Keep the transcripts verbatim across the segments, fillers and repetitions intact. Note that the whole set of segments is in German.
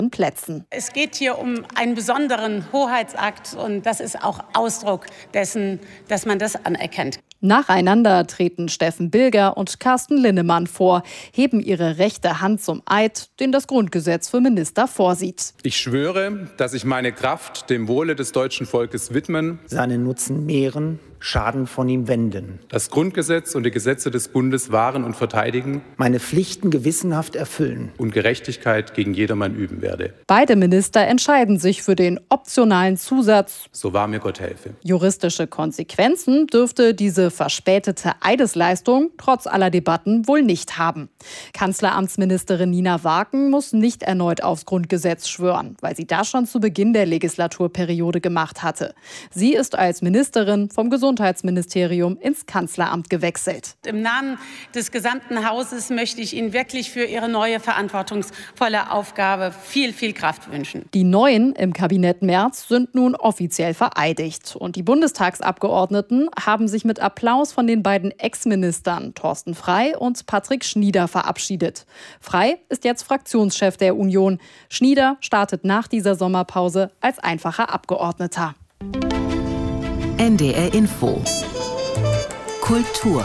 Plätzen. Es geht hier um einen besonderen Hoheitsakt und das ist auch Ausdruck dessen, dass man das anerkennt. Nacheinander treten Steffen Bilger und Carsten Linnemann vor, heben ihre rechte Hand zum Eid, den das Grundgesetz für Minister vorsieht. Ich schwöre, dass ich meine Kraft dem Wohle des deutschen Volkes widmen, seinen Nutzen mehren, Schaden von ihm wenden, das Grundgesetz und die Gesetze des Bundes wahren und verteidigen, meine Pflichten gewissenhaft erfüllen und Gerechtigkeit gegen jedermann üben werde. Beide Minister entscheiden sich für den optionalen Zusatz. So wahr mir Gott helfe. Juristische Konsequenzen dürfte diese verspätete Eidesleistung trotz aller Debatten wohl nicht haben. Kanzleramtsministerin Nina Waken muss nicht erneut aufs Grundgesetz schwören, weil sie das schon zu Beginn der Legislaturperiode gemacht hatte. Sie ist als Ministerin vom Gesundheitsministerium ins Kanzleramt gewechselt. Im Namen des gesamten Hauses möchte ich Ihnen wirklich für Ihre neue verantwortungsvolle Aufgabe viel, viel Kraft wünschen. Die Neuen im Kabinett Merz sind nun offiziell vereidigt. Und die Bundestagsabgeordneten haben sich mit Applaus von den beiden Ex-Ministern Thorsten Frey und Patrick Schnieder verabschiedet. Frey ist jetzt Fraktionschef der Union. Schnieder startet nach dieser Sommerpause als einfacher Abgeordneter. N D R Info. Kultur.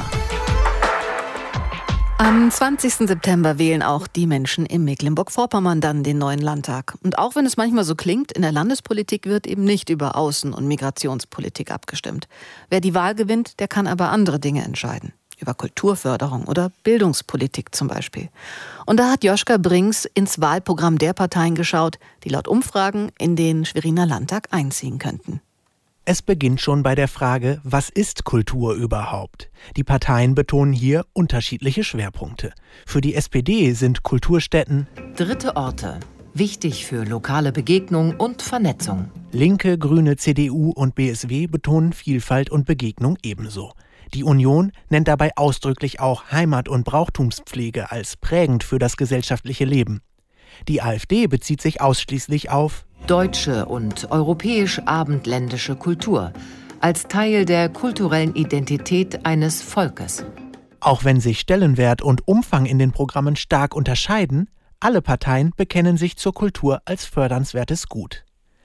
Am zwanzigsten September wählen auch die Menschen in Mecklenburg-Vorpommern dann den neuen Landtag. Und auch wenn es manchmal so klingt, in der Landespolitik wird eben nicht über Außen- und Migrationspolitik abgestimmt. Wer die Wahl gewinnt, der kann aber andere Dinge entscheiden. Über Kulturförderung oder Bildungspolitik zum Beispiel. Und da hat Joschka Brinks ins Wahlprogramm der Parteien geschaut, die laut Umfragen in den Schweriner Landtag einziehen könnten. Es beginnt schon bei der Frage, was ist Kultur überhaupt? Die Parteien betonen hier unterschiedliche Schwerpunkte. Für die S P D sind Kulturstätten dritte Orte, wichtig für lokale Begegnung und Vernetzung. Linke, Grüne, C D U und B S W betonen Vielfalt und Begegnung ebenso. Die Union nennt dabei ausdrücklich auch Heimat- und Brauchtumspflege als prägend für das gesellschaftliche Leben. Die AfD bezieht sich ausschließlich auf deutsche und europäisch-abendländische Kultur als Teil der kulturellen Identität eines Volkes. Auch wenn sich Stellenwert und Umfang in den Programmen stark unterscheiden, alle Parteien bekennen sich zur Kultur als fördernswertes Gut.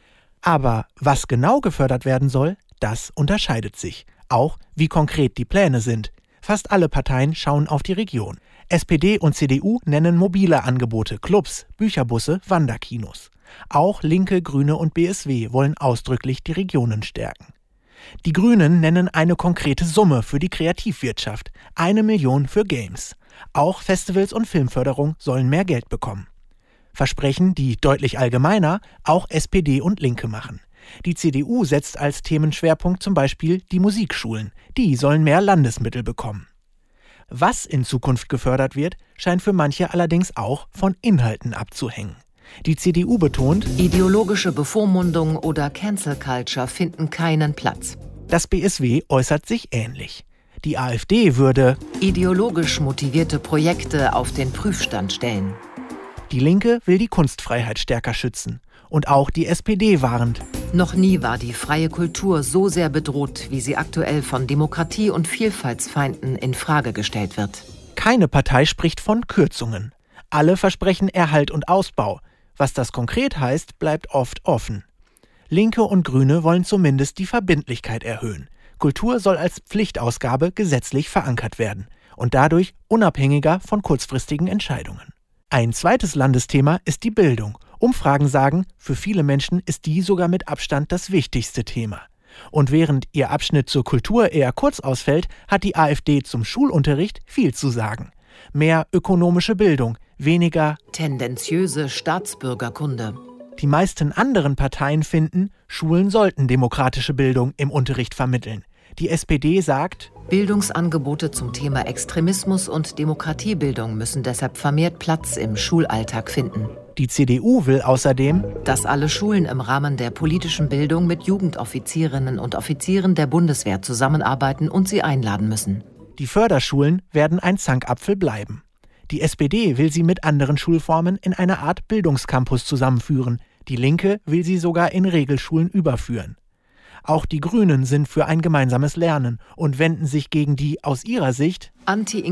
Aber was genau gefördert werden soll, das unterscheidet sich. Auch wie konkret die Pläne sind. Fast alle Parteien schauen auf die Region. S P D und C D U nennen mobile Angebote, Clubs, Bücherbusse, Wanderkinos. Auch Linke, Grüne und B S W wollen ausdrücklich die Regionen stärken. Die Grünen nennen eine konkrete Summe für die Kreativwirtschaft, eine Million für Games. Auch Festivals und Filmförderung sollen mehr Geld bekommen. Versprechen, die deutlich allgemeiner auch S P D und Linke machen. Die C D U setzt als Themenschwerpunkt zum Beispiel die Musikschulen. Die sollen mehr Landesmittel bekommen. Was in Zukunft gefördert wird, scheint für manche allerdings auch von Inhalten abzuhängen. Die C D U betont, ideologische Bevormundung oder Cancel Culture finden keinen Platz. Das B S W äußert sich ähnlich. Die AfD würde ideologisch motivierte Projekte auf den Prüfstand stellen. Die Linke will die Kunstfreiheit stärker schützen. Und auch die S P D warnt. Noch nie war die freie Kultur so sehr bedroht, wie sie aktuell von Demokratie- und Vielfaltsfeinden in Frage gestellt wird. Keine Partei spricht von Kürzungen. Alle versprechen Erhalt und Ausbau. Was das konkret heißt, bleibt oft offen. Linke und Grüne wollen zumindest die Verbindlichkeit erhöhen. Kultur soll als Pflichtausgabe gesetzlich verankert werden und dadurch unabhängiger von kurzfristigen Entscheidungen. Ein zweites Landesthema ist die Bildung. Umfragen sagen, für viele Menschen ist die sogar mit Abstand das wichtigste Thema. Und während ihr Abschnitt zur Kultur eher kurz ausfällt, hat die AfD zum Schulunterricht viel zu sagen. Mehr ökonomische Bildung, weniger tendenziöse Staatsbürgerkunde. Die meisten anderen Parteien finden, Schulen sollten demokratische Bildung im Unterricht vermitteln. Die S P D sagt, Bildungsangebote zum Thema Extremismus und Demokratiebildung müssen deshalb vermehrt Platz im Schulalltag finden. Die C D U will außerdem, dass alle Schulen im Rahmen der politischen Bildung mit Jugendoffizierinnen und Offizieren der Bundeswehr zusammenarbeiten und sie einladen müssen. Die Förderschulen werden ein Zankapfel bleiben. Die S P D will sie mit anderen Schulformen in einer Art Bildungscampus zusammenführen. Die Linke will sie sogar in Regelschulen überführen. Auch die Grünen sind für ein gemeinsames Lernen und wenden sich gegen die aus ihrer Sicht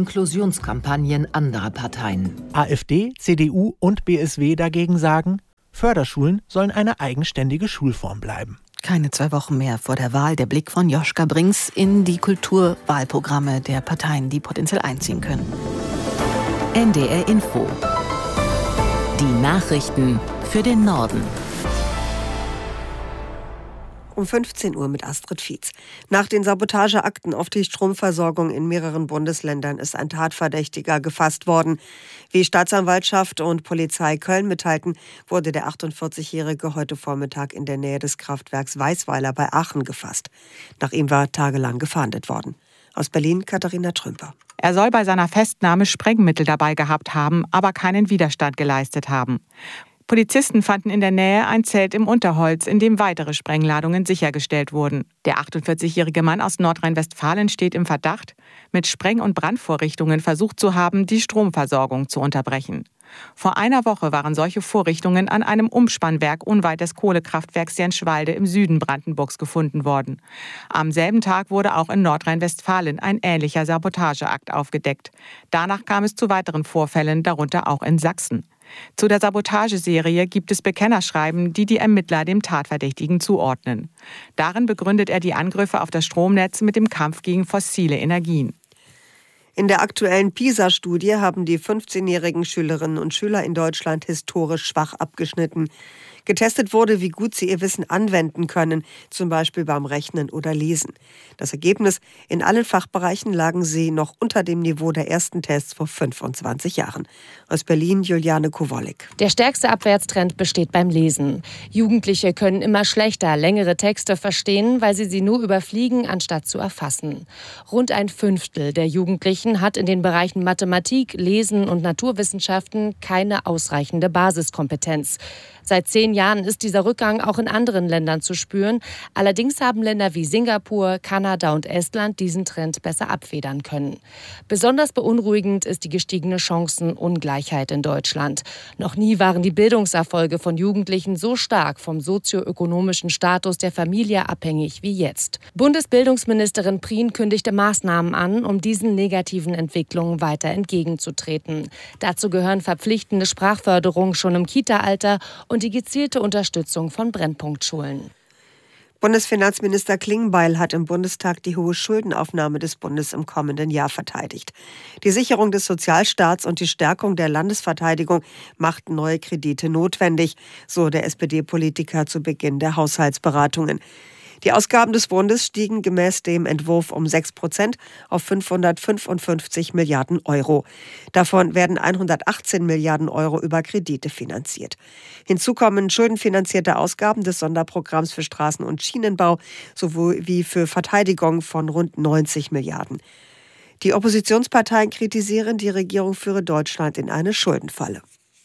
Anti-Inklusionskampagnen anderer Parteien. AfD, C D U und B S W dagegen sagen, Förderschulen sollen eine eigenständige Schulform bleiben. Keine zwei Wochen mehr vor der Wahl. Der Blick von Joschka Brinks in die Kulturwahlprogramme der Parteien, die potenziell einziehen können. N D R Info. Die Nachrichten für den Norden. Um fünfzehn Uhr mit Astrid Fietz. Nach den Sabotageakten auf die Stromversorgung in mehreren Bundesländern ist ein Tatverdächtiger gefasst worden. Wie Staatsanwaltschaft und Polizei Köln mitteilten, wurde der achtundvierzigjährige heute Vormittag in der Nähe des Kraftwerks Weißweiler bei Aachen gefasst. Nach ihm war tagelang gefahndet worden. Aus Berlin Katharina Trümper. Er soll bei seiner Festnahme Sprengmittel dabei gehabt haben, aber keinen Widerstand geleistet haben. Polizisten fanden in der Nähe ein Zelt im Unterholz, in dem weitere Sprengladungen sichergestellt wurden. Der achtundvierzigjährige Mann aus Nordrhein-Westfalen steht im Verdacht, mit Spreng- und Brandvorrichtungen versucht zu haben, die Stromversorgung zu unterbrechen. Vor einer Woche waren solche Vorrichtungen an einem Umspannwerk unweit des Kohlekraftwerks Jenschwalde im Süden Brandenburgs gefunden worden. Am selben Tag wurde auch in Nordrhein-Westfalen ein ähnlicher Sabotageakt aufgedeckt. Danach kam es zu weiteren Vorfällen, darunter auch in Sachsen. Zu der Sabotageserie gibt es Bekennerschreiben, die die Ermittler dem Tatverdächtigen zuordnen. Darin begründet er die Angriffe auf das Stromnetz mit dem Kampf gegen fossile Energien. In der aktuellen PISA-Studie haben die fünfzehnjährigen Schülerinnen und Schüler in Deutschland historisch schwach abgeschnitten. Getestet wurde, wie gut sie ihr Wissen anwenden können, zum Beispiel beim Rechnen oder Lesen. Das Ergebnis: In allen Fachbereichen lagen sie noch unter dem Niveau der ersten Tests vor fünfundzwanzig Jahren. Aus Berlin Juliane Kowalik. Der stärkste Abwärtstrend besteht beim Lesen. Jugendliche können immer schlechter längere Texte verstehen, weil sie sie nur überfliegen, anstatt zu erfassen. Rund ein Fünftel der Jugendlichen hat in den Bereichen Mathematik, Lesen und Naturwissenschaften keine ausreichende Basiskompetenz. Seit zehn Jahren ist dieser Rückgang auch in anderen Ländern zu spüren. Allerdings haben Länder wie Singapur, Kanada und Estland diesen Trend besser abfedern können. Besonders beunruhigend ist die gestiegene Chancenungleichheit in Deutschland. Noch nie waren die Bildungserfolge von Jugendlichen so stark vom sozioökonomischen Status der Familie abhängig wie jetzt. Bundesbildungsministerin Prien kündigte Maßnahmen an, um diesen negativen Entwicklungen weiter entgegenzutreten. Dazu gehören verpflichtende Sprachförderung schon im Kita-Alter und die gezielte Unterstützung von Brennpunktschulen. Bundesfinanzminister Klingbeil hat im Bundestag die hohe Schuldenaufnahme des Bundes im kommenden Jahr verteidigt. Die Sicherung des Sozialstaats und die Stärkung der Landesverteidigung machten neue Kredite notwendig, so der S P D-Politiker zu Beginn der Haushaltsberatungen. Die Ausgaben des Bundes stiegen gemäß dem Entwurf um sechs Prozent auf fünfhundertfünfundfünfzig Milliarden Euro. Davon werden hundertachtzehn Milliarden Euro über Kredite finanziert. Hinzu kommen schuldenfinanzierte Ausgaben des Sonderprogramms für Straßen- und Schienenbau sowie für Verteidigung von rund neunzig Milliarden. Die Oppositionsparteien kritisieren, die Regierung führe Deutschland in eine Schuldenfalle.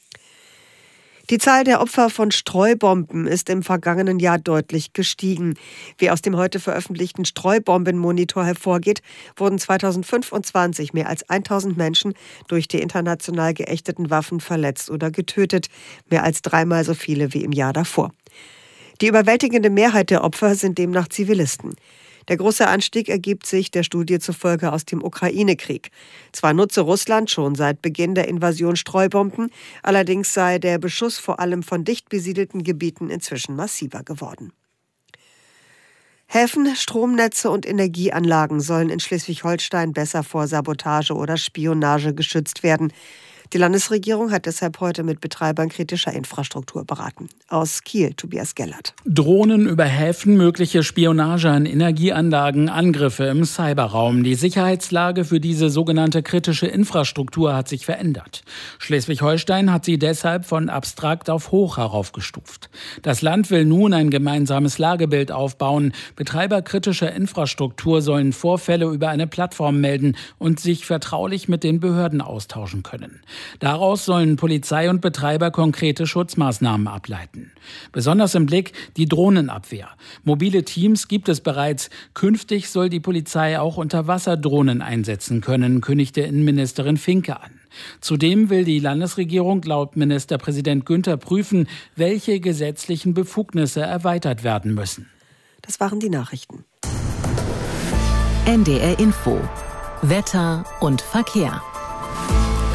Die Zahl der Opfer von Streubomben ist im vergangenen Jahr deutlich gestiegen. Wie aus dem heute veröffentlichten Streubombenmonitor hervorgeht, wurden zweitausendfünfundzwanzig mehr als tausend Menschen durch die international geächteten Waffen verletzt oder getötet, mehr als dreimal so viele wie im Jahr davor. Die überwältigende Mehrheit der Opfer sind demnach Zivilisten. Der große Anstieg ergibt sich der Studie zufolge aus dem Ukraine-Krieg. Zwar nutze Russland schon seit Beginn der Invasion Streubomben, allerdings sei der Beschuss vor allem von dicht besiedelten Gebieten inzwischen massiver geworden. Häfen, Stromnetze und Energieanlagen sollen in Schleswig-Holstein besser vor Sabotage oder Spionage geschützt werden. Die Landesregierung hat deshalb heute mit Betreibern kritischer Infrastruktur beraten. Aus Kiel, Tobias Gellert. Drohnen über Häfen, mögliche Spionage an Energieanlagen, Angriffe im Cyberraum. Die Sicherheitslage für diese sogenannte kritische Infrastruktur hat sich verändert. Schleswig-Holstein hat sie deshalb von abstrakt auf hoch heraufgestuft. Das Land will nun ein gemeinsames Lagebild aufbauen. Betreiber kritischer Infrastruktur sollen Vorfälle über eine Plattform melden und sich vertraulich mit den Behörden austauschen können. Daraus sollen Polizei und Betreiber konkrete Schutzmaßnahmen ableiten. Besonders im Blick die Drohnenabwehr. Mobile Teams gibt es bereits. Künftig soll die Polizei auch Unterwasserdrohnen einsetzen können, kündigte Innenministerin Finke an. Zudem will die Landesregierung laut Ministerpräsident Günther prüfen, welche gesetzlichen Befugnisse erweitert werden müssen. Das waren die Nachrichten. N D R Info. Wetter und Verkehr.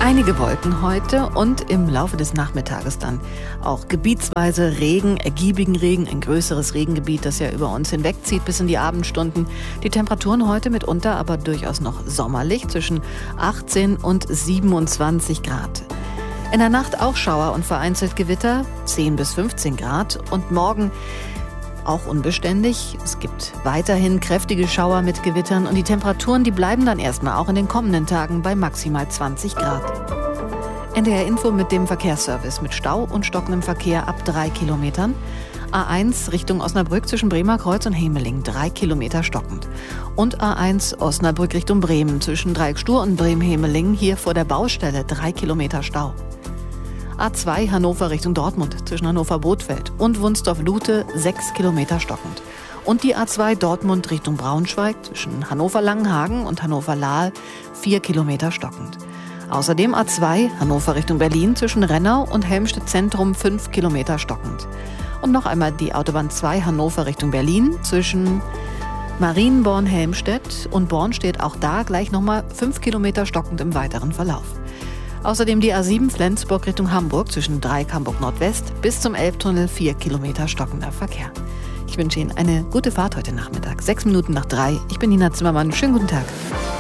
Einige Wolken heute und im Laufe des Nachmittages dann auch gebietsweise Regen, ergiebigen Regen, ein größeres Regengebiet, das ja über uns hinwegzieht bis in die Abendstunden. Die Temperaturen heute mitunter aber durchaus noch sommerlich, zwischen achtzehn und siebenundzwanzig Grad. In der Nacht auch Schauer und vereinzelt Gewitter, zehn bis fünfzehn Grad. Und morgen auch unbeständig. Es gibt weiterhin kräftige Schauer mit Gewittern und die Temperaturen, die bleiben dann erstmal auch in den kommenden Tagen bei maximal zwanzig Grad. N D R Info mit dem Verkehrsservice mit Stau und stockendem Verkehr ab drei Kilometern. A eins Richtung Osnabrück zwischen Bremer Kreuz und Hemeling, drei Kilometer stockend. Und A eins Osnabrück Richtung Bremen zwischen Dreieckstuhr und Bremen-Hemeling, hier vor der Baustelle, drei Kilometer Stau. A zwei Hannover Richtung Dortmund zwischen Hannover-Bothfeld und Wunsdorf-Lute, sechs Kilometer stockend. Und die A zwei Dortmund Richtung Braunschweig zwischen Hannover-Langenhagen und Hannover-Lahl, vier Kilometer stockend. Außerdem A zwei Hannover Richtung Berlin zwischen Rennau und Helmstedt-Zentrum, fünf Kilometer stockend. Und noch einmal die Autobahn zwei Hannover Richtung Berlin zwischen Marienborn-Helmstedt und Born steht auch da gleich nochmal fünf Kilometer stockend im weiteren Verlauf. Außerdem die A sieben Flensburg Richtung Hamburg zwischen Dreieck Hamburg Nordwest bis zum Elbtunnel, vier Kilometer stockender Verkehr. Ich wünsche Ihnen eine gute Fahrt heute Nachmittag. Sechs Minuten nach drei. Ich bin Nina Zimmermann. Schönen guten Tag.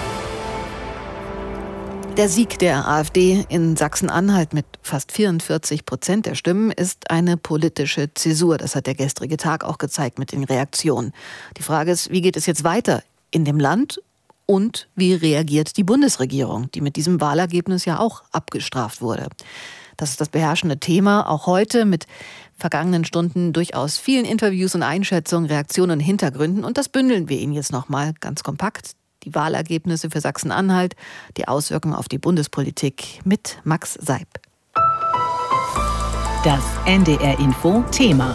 Der Sieg der AfD in Sachsen-Anhalt mit fast vierundvierzig Prozent der Stimmen ist eine politische Zäsur. Das hat der gestrige Tag auch gezeigt mit den Reaktionen. Die Frage ist, wie geht es jetzt weiter in dem Land? Und wie reagiert die Bundesregierung, die mit diesem Wahlergebnis ja auch abgestraft wurde? Das ist das beherrschende Thema, auch heute mit vergangenen Stunden durchaus vielen Interviews und Einschätzungen, Reaktionen und Hintergründen. Und das bündeln wir Ihnen jetzt nochmal ganz kompakt. Die Wahlergebnisse für Sachsen-Anhalt, die Auswirkungen auf die Bundespolitik mit Max Seib. Das N D R-Info-Thema.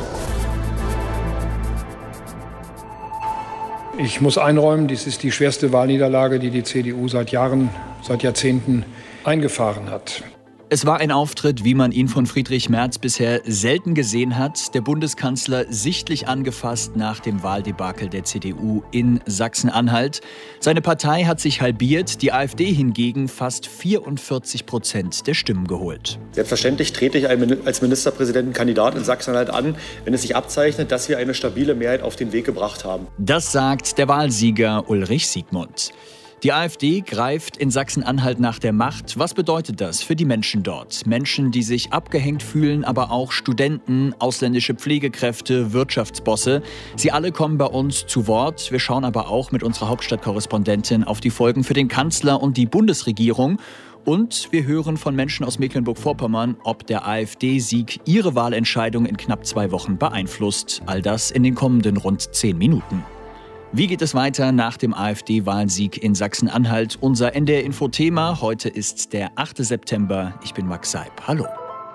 Ich muss einräumen, dies ist die schwerste Wahlniederlage, die die C D U seit Jahren, seit Jahrzehnten eingefahren hat. Es war ein Auftritt, wie man ihn von Friedrich Merz bisher selten gesehen hat. Der Bundeskanzler sichtlich angefasst nach dem Wahldebakel der C D U in Sachsen-Anhalt. Seine Partei hat sich halbiert, die AfD hingegen fast vierundvierzig Prozent der Stimmen geholt. Selbstverständlich trete ich als Ministerpräsidentenkandidat in Sachsen-Anhalt an, wenn es sich abzeichnet, dass wir eine stabile Mehrheit auf den Weg gebracht haben. Das sagt der Wahlsieger Ulrich Siegmund. Die AfD greift in Sachsen-Anhalt nach der Macht. Was bedeutet das für die Menschen dort? Menschen, die sich abgehängt fühlen, aber auch Studenten, ausländische Pflegekräfte, Wirtschaftsbosse. Sie alle kommen bei uns zu Wort. Wir schauen aber auch mit unserer Hauptstadtkorrespondentin auf die Folgen für den Kanzler und die Bundesregierung. Und wir hören von Menschen aus Mecklenburg-Vorpommern, ob der AfD-Sieg ihre Wahlentscheidung in knapp zwei Wochen beeinflusst. All das in den kommenden rund zehn Minuten. Wie geht es weiter nach dem AfD-Wahlsieg in Sachsen-Anhalt? Unser N D R-Info-Thema. Heute ist der achte September. Ich bin Max Seib. Hallo.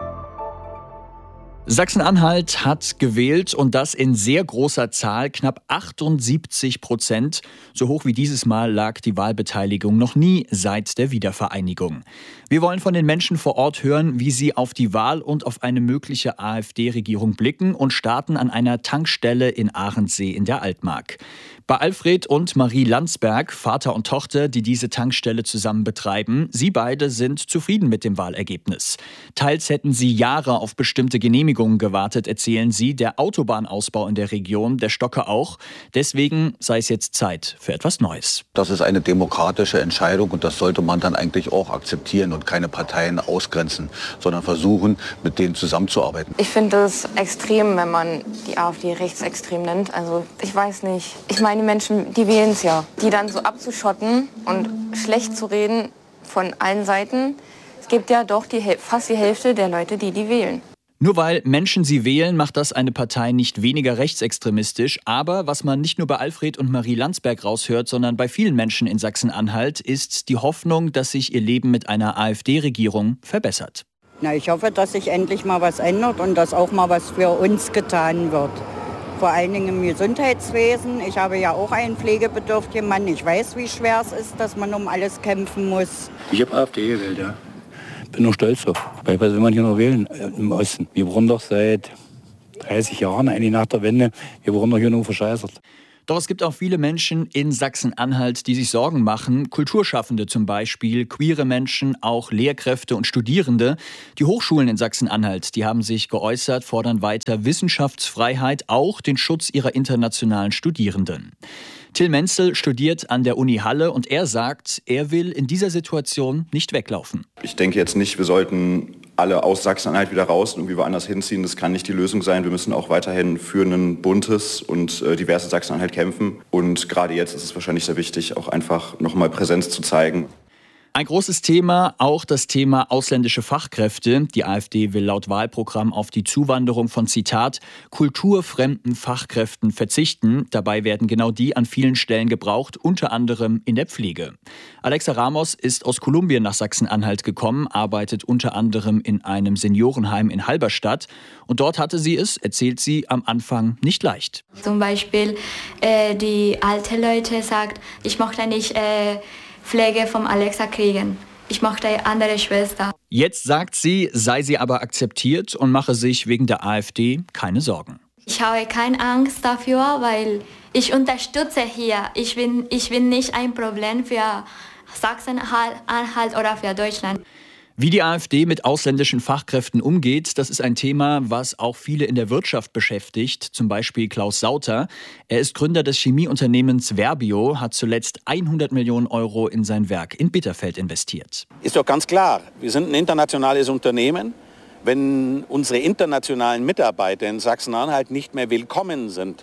Sachsen-Anhalt hat gewählt und das in sehr großer Zahl, knapp achtundsiebzig Prozent. So hoch wie dieses Mal lag die Wahlbeteiligung noch nie seit der Wiedervereinigung. Wir wollen von den Menschen vor Ort hören, wie sie auf die Wahl und auf eine mögliche AfD-Regierung blicken und starten an einer Tankstelle in Ahrensee in der Altmark. Bei Alfred und Marie Landsberg, Vater und Tochter, die diese Tankstelle zusammen betreiben, sie beide sind zufrieden mit dem Wahlergebnis. Teils hätten sie Jahre auf bestimmte Genehmigungen gewartet, erzählen sie. Der Autobahnausbau in der Region, der stocke auch. Deswegen sei es jetzt Zeit für etwas Neues. Das ist eine demokratische Entscheidung und das sollte man dann eigentlich auch akzeptieren und keine Parteien ausgrenzen, sondern versuchen, mit denen zusammenzuarbeiten. Ich finde es extrem, wenn man die AfD rechtsextrem nennt. Also ich weiß nicht. Ich meine, die Menschen, die wählen es ja. Die dann so abzuschotten und schlecht zu reden von allen Seiten. Es gibt ja doch die, fast die Hälfte der Leute, die die wählen. Nur weil Menschen sie wählen, macht das eine Partei nicht weniger rechtsextremistisch. Aber was man nicht nur bei Alfred und Marie Landsberg raushört, sondern bei vielen Menschen in Sachsen-Anhalt, ist die Hoffnung, dass sich ihr Leben mit einer AfD-Regierung verbessert. Na, ich hoffe, dass sich endlich mal was ändert und dass auch mal was für uns getan wird. Vor allen Dingen im Gesundheitswesen. Ich habe ja auch einen pflegebedürftigen Mann. Ich weiß, wie schwer es ist, dass man um alles kämpfen muss. Ich habe AfD gewählt, ja. Bin nur stolz drauf. Weil was will man hier noch wählen im Osten? Wir wurden doch seit dreißig Jahren, eigentlich nach der Wende, wir wurden doch hier nur verscheißert. Doch es gibt auch viele Menschen in Sachsen-Anhalt, die sich Sorgen machen. Kulturschaffende zum Beispiel, queere Menschen, auch Lehrkräfte und Studierende. Die Hochschulen in Sachsen-Anhalt, die haben sich geäußert, fordern weiter Wissenschaftsfreiheit, auch den Schutz ihrer internationalen Studierenden. Till Menzel studiert an der Uni Halle und er sagt, er will in dieser Situation nicht weglaufen. Ich denke jetzt nicht, wir sollten alle aus Sachsen-Anhalt wieder raus und irgendwie woanders hinziehen. Das kann nicht die Lösung sein. Wir müssen auch weiterhin für ein buntes und äh, diverses Sachsen-Anhalt kämpfen. Und gerade jetzt ist es wahrscheinlich sehr wichtig, auch einfach nochmal Präsenz zu zeigen. Ein großes Thema, auch das Thema ausländische Fachkräfte. Die AfD will laut Wahlprogramm auf die Zuwanderung von, Zitat, kulturfremden Fachkräften verzichten. Dabei werden genau die an vielen Stellen gebraucht, unter anderem in der Pflege. Alexa Ramos ist aus Kolumbien nach Sachsen-Anhalt gekommen, arbeitet unter anderem in einem Seniorenheim in Halberstadt. Und dort hatte sie es, erzählt sie, am Anfang nicht leicht. Zum Beispiel äh, die alte Leute sagt, ich möchte nicht äh, Pflege vom Alexa kriegen. Ich möchte eine andere Schwester. Jetzt sagt sie, sei sie aber akzeptiert und mache sich wegen der AfD keine Sorgen. Ich habe keine Angst dafür, weil ich unterstütze hier. Ich bin, ich bin nicht ein Problem für Sachsen-Anhalt oder für Deutschland. Wie die AfD mit ausländischen Fachkräften umgeht, das ist ein Thema, was auch viele in der Wirtschaft beschäftigt. Zum Beispiel Klaus Sauter. Er ist Gründer des Chemieunternehmens Verbio, hat zuletzt hundert Millionen Euro in sein Werk in Bitterfeld investiert. Ist doch ganz klar, wir sind ein internationales Unternehmen. Wenn unsere internationalen Mitarbeiter in Sachsen-Anhalt nicht mehr willkommen sind,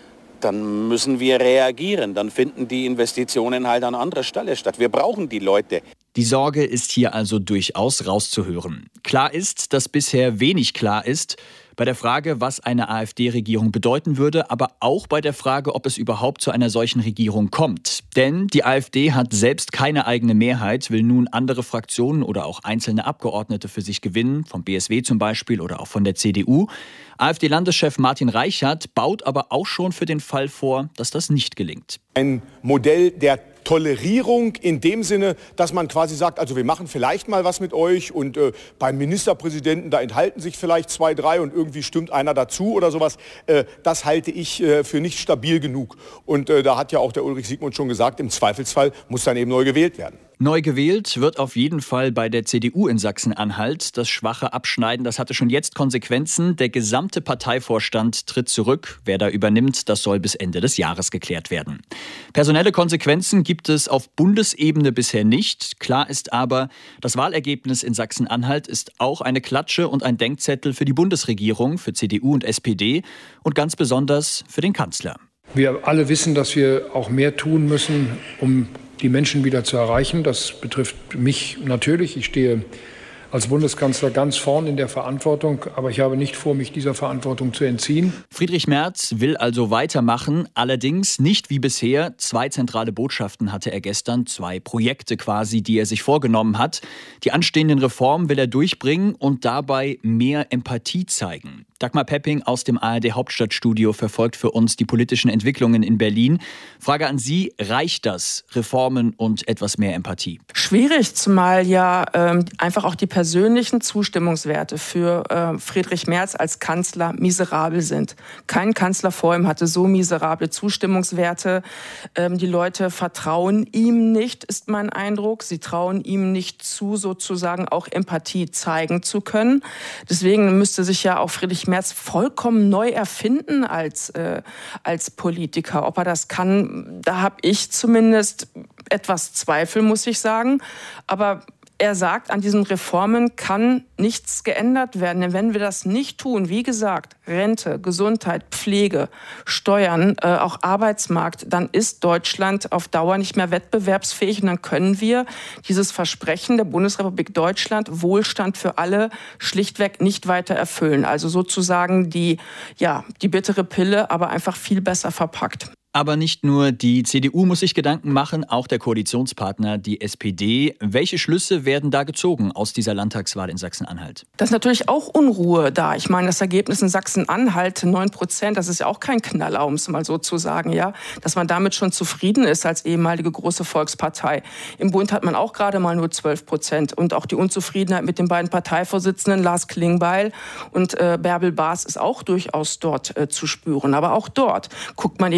dann müssen wir reagieren. Dann finden die Investitionen halt an anderer Stelle statt. Wir brauchen die Leute. Die Sorge ist hier also durchaus rauszuhören. Klar ist, dass bisher wenig klar ist bei der Frage, was eine AfD-Regierung bedeuten würde, aber auch bei der Frage, ob es überhaupt zu einer solchen Regierung kommt. Denn die AfD hat selbst keine eigene Mehrheit, will nun andere Fraktionen oder auch einzelne Abgeordnete für sich gewinnen, vom B S W zum Beispiel oder auch von der C D U. AfD-Landeschef Martin Reichert baut aber auch schon für den Fall vor, dass das nicht gelingt. Ein Modell der Tolerierung in dem Sinne, dass man quasi sagt, also wir machen vielleicht mal was mit euch und äh, beim Ministerpräsidenten, da enthalten sich vielleicht zwei, drei und irgendwie stimmt einer dazu oder sowas. Äh, das halte ich äh, für nicht stabil genug. Und äh, da hat ja auch der Ulrich Siegmund schon gesagt, im Zweifelsfall muss dann eben neu gewählt werden. Neu gewählt wird auf jeden Fall bei der C D U in Sachsen-Anhalt. Das schwache Abschneiden, das hatte schon jetzt Konsequenzen. Der gesamte Parteivorstand tritt zurück. Wer da übernimmt, das soll bis Ende des Jahres geklärt werden. Personelle Konsequenzen gibt es auf Bundesebene bisher nicht. Klar ist aber, das Wahlergebnis in Sachsen-Anhalt ist auch eine Klatsche und ein Denkzettel für die Bundesregierung, für C D U und S P D und ganz besonders für den Kanzler. Wir alle wissen, dass wir auch mehr tun müssen, um die Menschen wieder zu erreichen. Das betrifft mich natürlich. Ich stehe als Bundeskanzler ganz vorn in der Verantwortung, aber ich habe nicht vor, mich dieser Verantwortung zu entziehen. Friedrich Merz will also weitermachen, allerdings nicht wie bisher. Zwei zentrale Botschaften hatte er gestern, zwei Projekte quasi, die er sich vorgenommen hat. Die anstehenden Reformen will er durchbringen und dabei mehr Empathie zeigen. Dagmar Pepping aus dem A R D-Hauptstadtstudio verfolgt für uns die politischen Entwicklungen in Berlin. Frage an Sie, reicht das, Reformen und etwas mehr Empathie? Schwierig, zumal ja ähm, einfach auch die persönlichen Zustimmungswerte für äh, Friedrich Merz als Kanzler miserabel sind. Kein Kanzler vor ihm hatte so miserable Zustimmungswerte. Ähm, die Leute vertrauen ihm nicht, ist mein Eindruck. Sie trauen ihm nicht zu, sozusagen auch Empathie zeigen zu können. Deswegen müsste sich ja auch Friedrich Merz vollkommen neu erfinden als, äh, als Politiker. Ob er das kann, da habe ich zumindest etwas Zweifel, muss ich sagen. Aber er sagt, an diesen Reformen kann nichts geändert werden. Denn wenn wir das nicht tun, wie gesagt, Rente, Gesundheit, Pflege, Steuern, äh, auch Arbeitsmarkt, dann ist Deutschland auf Dauer nicht mehr wettbewerbsfähig. Und dann können wir dieses Versprechen der Bundesrepublik Deutschland, Wohlstand für alle, schlichtweg nicht weiter erfüllen. Also sozusagen die, ja, die bittere Pille, aber einfach viel besser verpackt. Aber nicht nur die C D U muss sich Gedanken machen, auch der Koalitionspartner, die S P D. Welche Schlüsse werden da gezogen aus dieser Landtagswahl in Sachsen-Anhalt? Das ist natürlich auch Unruhe da. Ich meine, das Ergebnis in Sachsen-Anhalt, neun Prozent, das ist ja auch kein Knaller, um es mal so zu sagen, ja, dass man damit schon zufrieden ist als ehemalige große Volkspartei. Im Bund hat man auch gerade mal nur zwölf Prozent. Und auch die Unzufriedenheit mit den beiden Parteivorsitzenden, Lars Klingbeil und äh, Bärbel Baas, ist auch durchaus dort äh, zu spüren. Aber auch dort guckt man eben auf die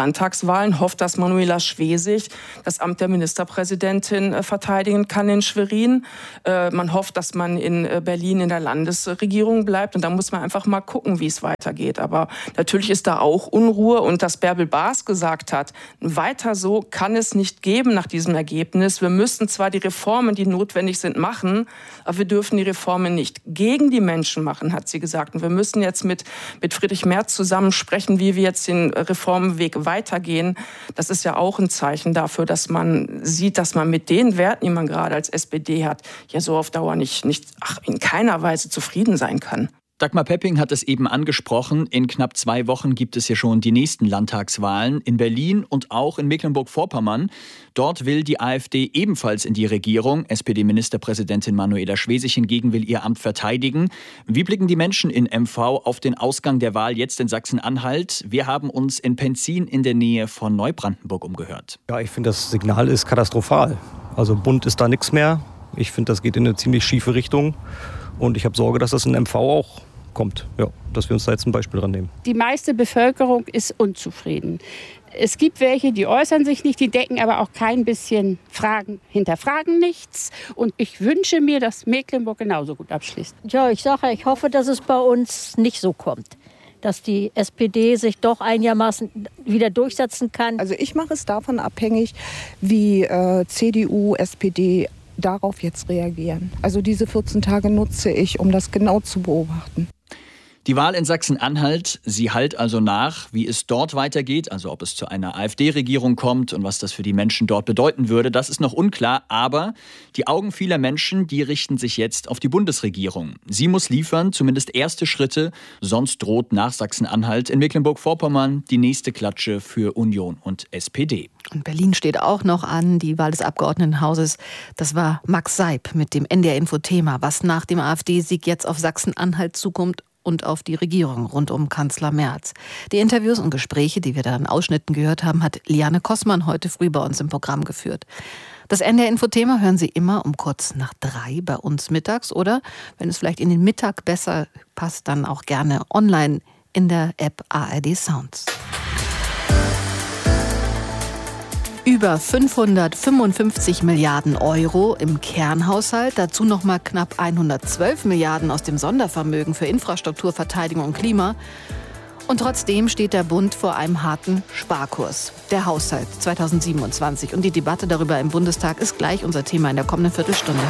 Landtagswahlen, hofft, dass Manuela Schwesig das Amt der Ministerpräsidentin äh, verteidigen kann in Schwerin. Äh, man hofft, dass man in äh, Berlin in der Landesregierung bleibt. Und da muss man einfach mal gucken, wie es weitergeht. Aber natürlich ist da auch Unruhe. Und dass Bärbel Baas gesagt hat, weiter so kann es nicht geben nach diesem Ergebnis. Wir müssen zwar die Reformen, die notwendig sind, machen, aber wir dürfen die Reformen nicht gegen die Menschen machen, hat sie gesagt. Und wir müssen jetzt mit, mit Friedrich Merz zusammen sprechen, wie wir jetzt den Reformweg weitergehen. Das ist ja auch ein Zeichen dafür, dass man sieht, dass man mit den Werten, die man gerade als S P D hat, ja so auf Dauer nicht, nicht ach, in keiner Weise zufrieden sein kann. Dagmar Pepping hat es eben angesprochen. In knapp zwei Wochen gibt es ja schon die nächsten Landtagswahlen in Berlin und auch in Mecklenburg-Vorpommern. Dort will die AfD ebenfalls in die Regierung. S P D-Ministerpräsidentin Manuela Schwesig hingegen will ihr Amt verteidigen. Wie blicken die Menschen in M V auf den Ausgang der Wahl jetzt in Sachsen-Anhalt? Wir haben uns in Penzin in der Nähe von Neubrandenburg umgehört. Ja, ich finde, das Signal ist katastrophal. Also bunt ist da nichts mehr. Ich finde, das geht in eine ziemlich schiefe Richtung. Und ich habe Sorge, dass das in M V auch kommt, ja, dass wir uns da jetzt ein Beispiel dran nehmen. Die meiste Bevölkerung ist unzufrieden. Es gibt welche, die äußern sich nicht, die decken aber auch kein bisschen Fragen, hinterfragen nichts. Und ich wünsche mir, dass Mecklenburg genauso gut abschließt. Ja, ich sage, ich hoffe, dass es bei uns nicht so kommt. Dass die S P D sich doch einigermaßen wieder durchsetzen kann. Also ich mache es davon abhängig, wie äh, C D U, S P D darauf jetzt reagieren. Also diese vierzehn Tage nutze ich, um das genau zu beobachten. Die Wahl in Sachsen-Anhalt, sie hallt also nach, wie es dort weitergeht, also ob es zu einer AfD-Regierung kommt und was das für die Menschen dort bedeuten würde, das ist noch unklar. Aber die Augen vieler Menschen, die richten sich jetzt auf die Bundesregierung. Sie muss liefern, zumindest erste Schritte, sonst droht nach Sachsen-Anhalt in Mecklenburg-Vorpommern die nächste Klatsche für Union und S P D. Und Berlin steht auch noch an, die Wahl des Abgeordnetenhauses. Das war Max Seib mit dem N D R-Info-Thema, was nach dem AfD-Sieg jetzt auf Sachsen-Anhalt zukommt und auf die Regierung rund um Kanzler Merz. Die Interviews und Gespräche, die wir da in Ausschnitten gehört haben, hat Liane Kossmann heute früh bei uns im Programm geführt. Das N D R-Info-Thema hören Sie immer um kurz nach drei bei uns mittags oder, wenn es vielleicht in den Mittag besser passt, dann auch gerne online in der App A R D Sounds. Über fünfhundertfünfundfünfzig Milliarden Euro im Kernhaushalt, dazu noch mal knapp hundertzwölf Milliarden aus dem Sondervermögen für Infrastruktur, Verteidigung und Klima. Und trotzdem steht der Bund vor einem harten Sparkurs. Der Haushalt zweitausendsiebenundzwanzig und die Debatte darüber im Bundestag ist gleich unser Thema in der kommenden Viertelstunde.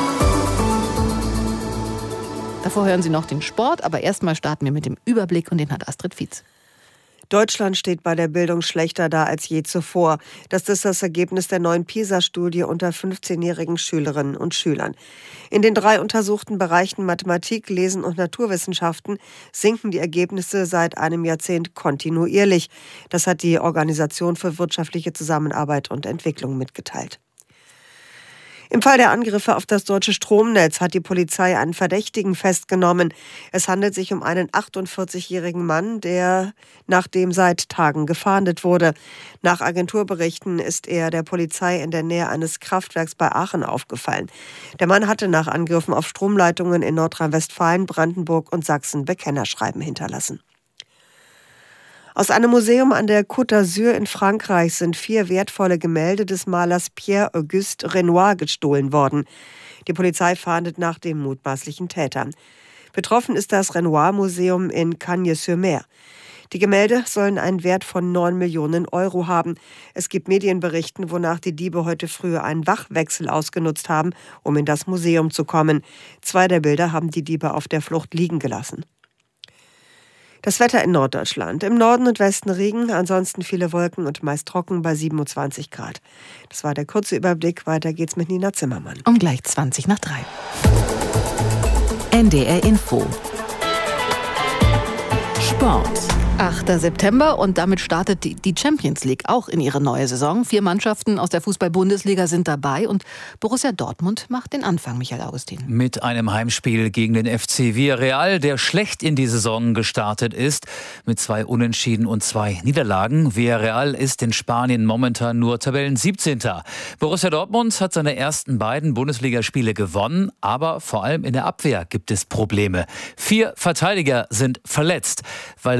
Davor hören Sie noch den Sport, aber erstmal starten wir mit dem Überblick und den hat Astrid Fietz. Deutschland steht bei der Bildung schlechter da als je zuvor. Das ist das Ergebnis der neuen PISA-Studie unter fünfzehnjährigen Schülerinnen und Schülern. In den drei untersuchten Bereichen Mathematik, Lesen und Naturwissenschaften sinken die Ergebnisse seit einem Jahrzehnt kontinuierlich. Das hat die Organisation für wirtschaftliche Zusammenarbeit und Entwicklung mitgeteilt. Im Fall der Angriffe auf das deutsche Stromnetz hat die Polizei einen Verdächtigen festgenommen. Es handelt sich um einen achtundvierzigjährigen Mann, der nach dem seit Tagen gefahndet wurde. Nach Agenturberichten ist er der Polizei in der Nähe eines Kraftwerks bei Aachen aufgefallen. Der Mann hatte nach Angriffen auf Stromleitungen in Nordrhein-Westfalen, Brandenburg und Sachsen Bekennerschreiben hinterlassen. Aus einem Museum an der Côte d'Azur in Frankreich sind vier wertvolle Gemälde des Malers Pierre-Auguste Renoir gestohlen worden. Die Polizei fahndet nach dem mutmaßlichen Täter. Betroffen ist das Renoir-Museum in Cagnes-sur-Mer. Die Gemälde sollen einen Wert von neun Millionen Euro haben. Es gibt Medienberichten, wonach die Diebe heute früh einen Wachwechsel ausgenutzt haben, um in das Museum zu kommen. Zwei der Bilder haben die Diebe auf der Flucht liegen gelassen. Das Wetter in Norddeutschland. Im Norden und Westen Regen, ansonsten viele Wolken und meist trocken bei siebenundzwanzig Grad. Das war der kurze Überblick. Weiter geht's mit Nina Zimmermann. Um gleich zwanzig nach drei. N D R Info. Sport. achter September und damit startet die Champions League auch in ihre neue Saison. Vier Mannschaften aus der Fußball-Bundesliga sind dabei und Borussia Dortmund macht den Anfang, Michael Augustin. Mit einem Heimspiel gegen den F C Villarreal, der schlecht in die Saison gestartet ist, mit zwei Unentschieden und zwei Niederlagen. Villarreal ist in Spanien momentan nur Tabellensiebzehnter. Borussia Dortmund hat seine ersten beiden Bundesligaspiele gewonnen, aber vor allem in der Abwehr gibt es Probleme. Vier Verteidiger sind verletzt. Waldemar Anton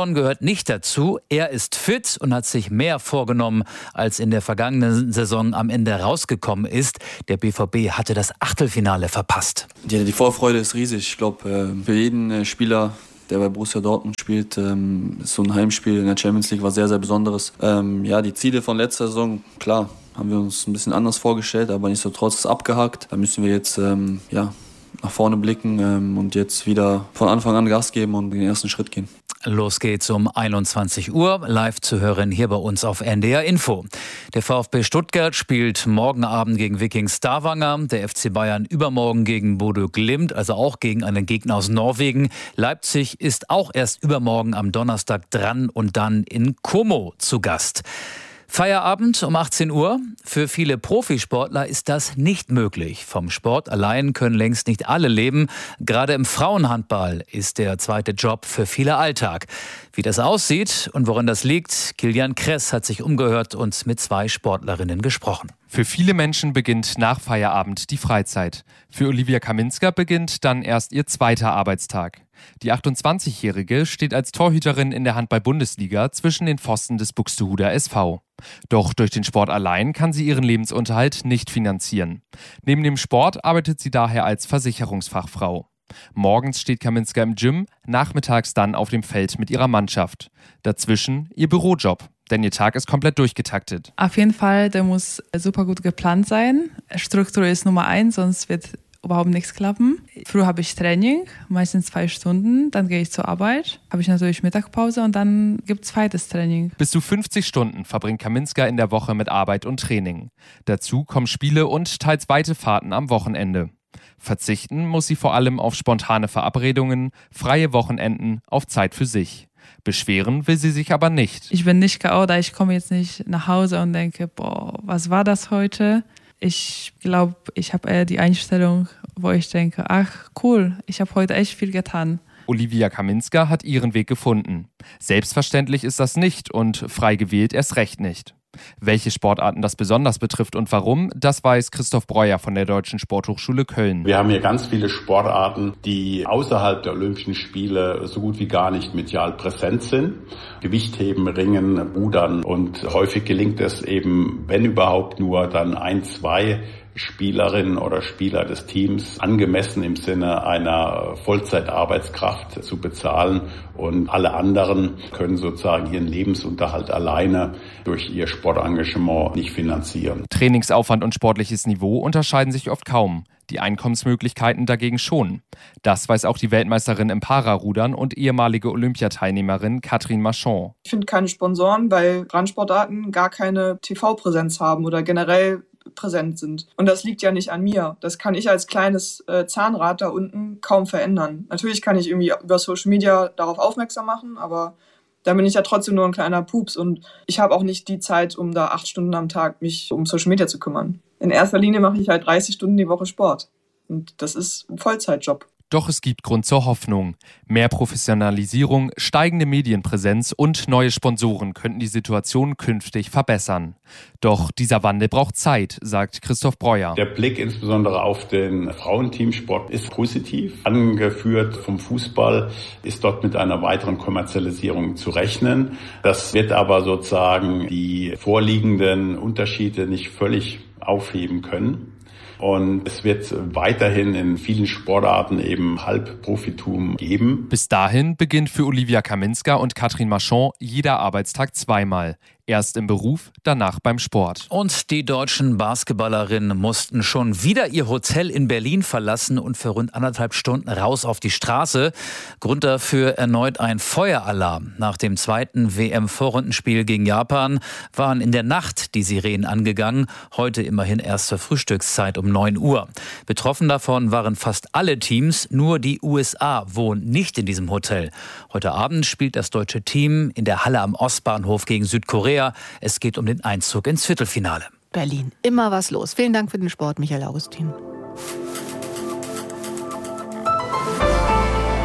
Marathon gehört nicht dazu. Er ist fit und hat sich mehr vorgenommen, als in der vergangenen Saison am Ende rausgekommen ist. Der B V B hatte das Achtelfinale verpasst. Die, die Vorfreude ist riesig. Ich glaube, für jeden Spieler, der bei Borussia Dortmund spielt, ähm, ist so ein Heimspiel in der Champions League was sehr, sehr Besonderes. Ähm, ja, die Ziele von letzter Saison, klar, haben wir uns ein bisschen anders vorgestellt, aber nichtsdestotrotz ist abgehakt. Da müssen wir jetzt ähm, ja, nach vorne blicken ähm, und jetzt wieder von Anfang an Gas geben und den ersten Schritt gehen. Los geht's um einundzwanzig Uhr, live zu hören hier bei uns auf N D R Info. Der VfB Stuttgart spielt morgen Abend gegen Viking Stavanger, der F C Bayern übermorgen gegen Bodø Glimt, also auch gegen einen Gegner aus Norwegen. Leipzig ist auch erst übermorgen am Donnerstag dran und dann in Como zu Gast. Feierabend um achtzehn Uhr. Für viele Profisportler ist das nicht möglich. Vom Sport allein können längst nicht alle leben. Gerade im Frauenhandball ist der zweite Job für viele Alltag. Wie das aussieht und woran das liegt, Kilian Kress hat sich umgehört und mit zwei Sportlerinnen gesprochen. Für viele Menschen beginnt nach Feierabend die Freizeit. Für Olivia Kaminska beginnt dann erst ihr zweiter Arbeitstag. Die achtundzwanzigjährige steht als Torhüterin in der Handball-Bundesliga zwischen den Pfosten des Buxtehuder S V. Doch durch den Sport allein kann sie ihren Lebensunterhalt nicht finanzieren. Neben dem Sport arbeitet sie daher als Versicherungsfachfrau. Morgens steht Kaminska im Gym, nachmittags dann auf dem Feld mit ihrer Mannschaft. Dazwischen ihr Bürojob, denn ihr Tag ist komplett durchgetaktet. Auf jeden Fall, der muss super gut geplant sein. Struktur ist Nummer eins, sonst wird überhaupt nichts klappen. Früh habe ich Training, meistens zwei Stunden, dann gehe ich zur Arbeit, habe ich natürlich Mittagspause und dann gibt es zweites Training. Bis zu fünfzig Stunden verbringt Kaminska in der Woche mit Arbeit und Training. Dazu kommen Spiele und teils weite Fahrten am Wochenende. Verzichten muss sie vor allem auf spontane Verabredungen, freie Wochenenden, auf Zeit für sich. Beschweren will sie sich aber nicht. Ich bin nicht K O, da ich komme jetzt nicht nach Hause und denke, boah, was war das heute? Ich glaube, ich habe eher die Einstellung, wo ich denke, ach cool, ich habe heute echt viel getan. Olivia Kaminska hat ihren Weg gefunden. Selbstverständlich ist das nicht und frei gewählt erst recht nicht. Welche Sportarten das besonders betrifft und warum, das weiß Christoph Breuer von der Deutschen Sporthochschule Köln. Wir haben hier ganz viele Sportarten, die außerhalb der Olympischen Spiele so gut wie gar nicht medial präsent sind. Gewichtheben, Ringen, Rudern und häufig gelingt es eben, wenn überhaupt nur, dann ein, zwei Spielerinnen oder Spieler des Teams angemessen im Sinne einer Vollzeitarbeitskraft zu bezahlen und alle anderen können sozusagen ihren Lebensunterhalt alleine durch ihr Sportengagement nicht finanzieren. Trainingsaufwand und sportliches Niveau unterscheiden sich oft kaum. Die Einkommensmöglichkeiten dagegen schon. Das weiß auch die Weltmeisterin im Pararudern und ehemalige Olympiateilnehmerin Catherine Marchand. Ich finde keine Sponsoren, weil Randsportarten gar keine T V-Präsenz haben oder generell präsent sind. Und das liegt ja nicht an mir. Das kann ich als kleines äh, Zahnrad da unten kaum verändern. Natürlich kann ich irgendwie über Social Media darauf aufmerksam machen, aber da bin ich ja trotzdem nur ein kleiner Pups und ich habe auch nicht die Zeit, um da acht Stunden am Tag mich um Social Media zu kümmern. In erster Linie mache ich halt dreißig Stunden die Woche Sport. Und das ist ein Vollzeitjob. Doch es gibt Grund zur Hoffnung. Mehr Professionalisierung, steigende Medienpräsenz und neue Sponsoren könnten die Situation künftig verbessern. Doch dieser Wandel braucht Zeit, sagt Christoph Breuer. Der Blick insbesondere auf den Frauenteamsport ist positiv. Angeführt vom Fußball ist dort mit einer weiteren Kommerzialisierung zu rechnen. Das wird aber sozusagen die vorliegenden Unterschiede nicht völlig aufheben können. Und es wird weiterhin in vielen Sportarten eben Halbprofitum geben. Bis dahin beginnt für Olivia Kaminska und Catherine Marchand jeder Arbeitstag zweimal. Erst im Beruf, danach beim Sport. Und die deutschen Basketballerinnen mussten schon wieder ihr Hotel in Berlin verlassen und für rund anderthalb Stunden raus auf die Straße. Grund dafür erneut ein Feueralarm. Nach dem zweiten W M-Vorrundenspiel gegen Japan waren in der Nacht die Sirenen angegangen. Heute immerhin erst zur Frühstückszeit um neun Uhr. Betroffen davon waren fast alle Teams, nur die U S A wohnen nicht in diesem Hotel. Heute Abend spielt das deutsche Team in der Halle am Ostbahnhof gegen Südkorea. Es geht um den Einzug ins Viertelfinale. Berlin, immer was los. Vielen Dank für den Sport, Michael Augustin.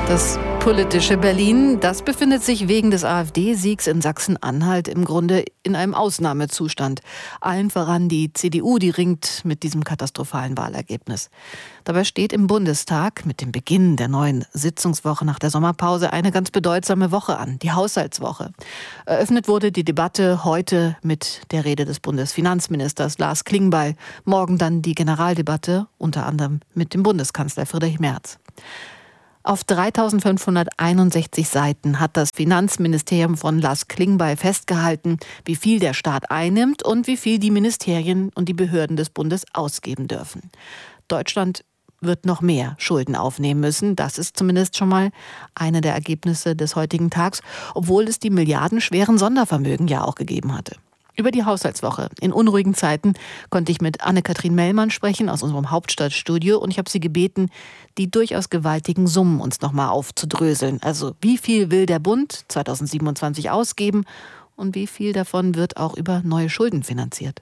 Das politische Berlin, das befindet sich wegen des AfD-Siegs in Sachsen-Anhalt im Grunde in einem Ausnahmezustand. Allen voran die C D U, die ringt mit diesem katastrophalen Wahlergebnis. Dabei steht im Bundestag mit dem Beginn der neuen Sitzungswoche nach der Sommerpause eine ganz bedeutsame Woche an, die Haushaltswoche. Eröffnet wurde die Debatte heute mit der Rede des Bundesfinanzministers Lars Klingbeil. Morgen dann die Generaldebatte, unter anderem mit dem Bundeskanzler Friedrich Merz. Auf dreitausendfünfhunderteinundsechzig Seiten hat das Finanzministerium von Lars Klingbeil festgehalten, wie viel der Staat einnimmt und wie viel die Ministerien und die Behörden des Bundes ausgeben dürfen. Deutschland wird noch mehr Schulden aufnehmen müssen. Das ist zumindest schon mal eine der Ergebnisse des heutigen Tags, obwohl es die milliardenschweren Sondervermögen ja auch gegeben hatte. Über die Haushaltswoche in unruhigen Zeiten konnte ich mit Anne-Kathrin Mellmann sprechen aus unserem Hauptstadtstudio und ich habe sie gebeten, die durchaus gewaltigen Summen uns nochmal aufzudröseln. Also wie viel will der Bund zweitausendsiebenundzwanzig ausgeben und wie viel davon wird auch über neue Schulden finanziert?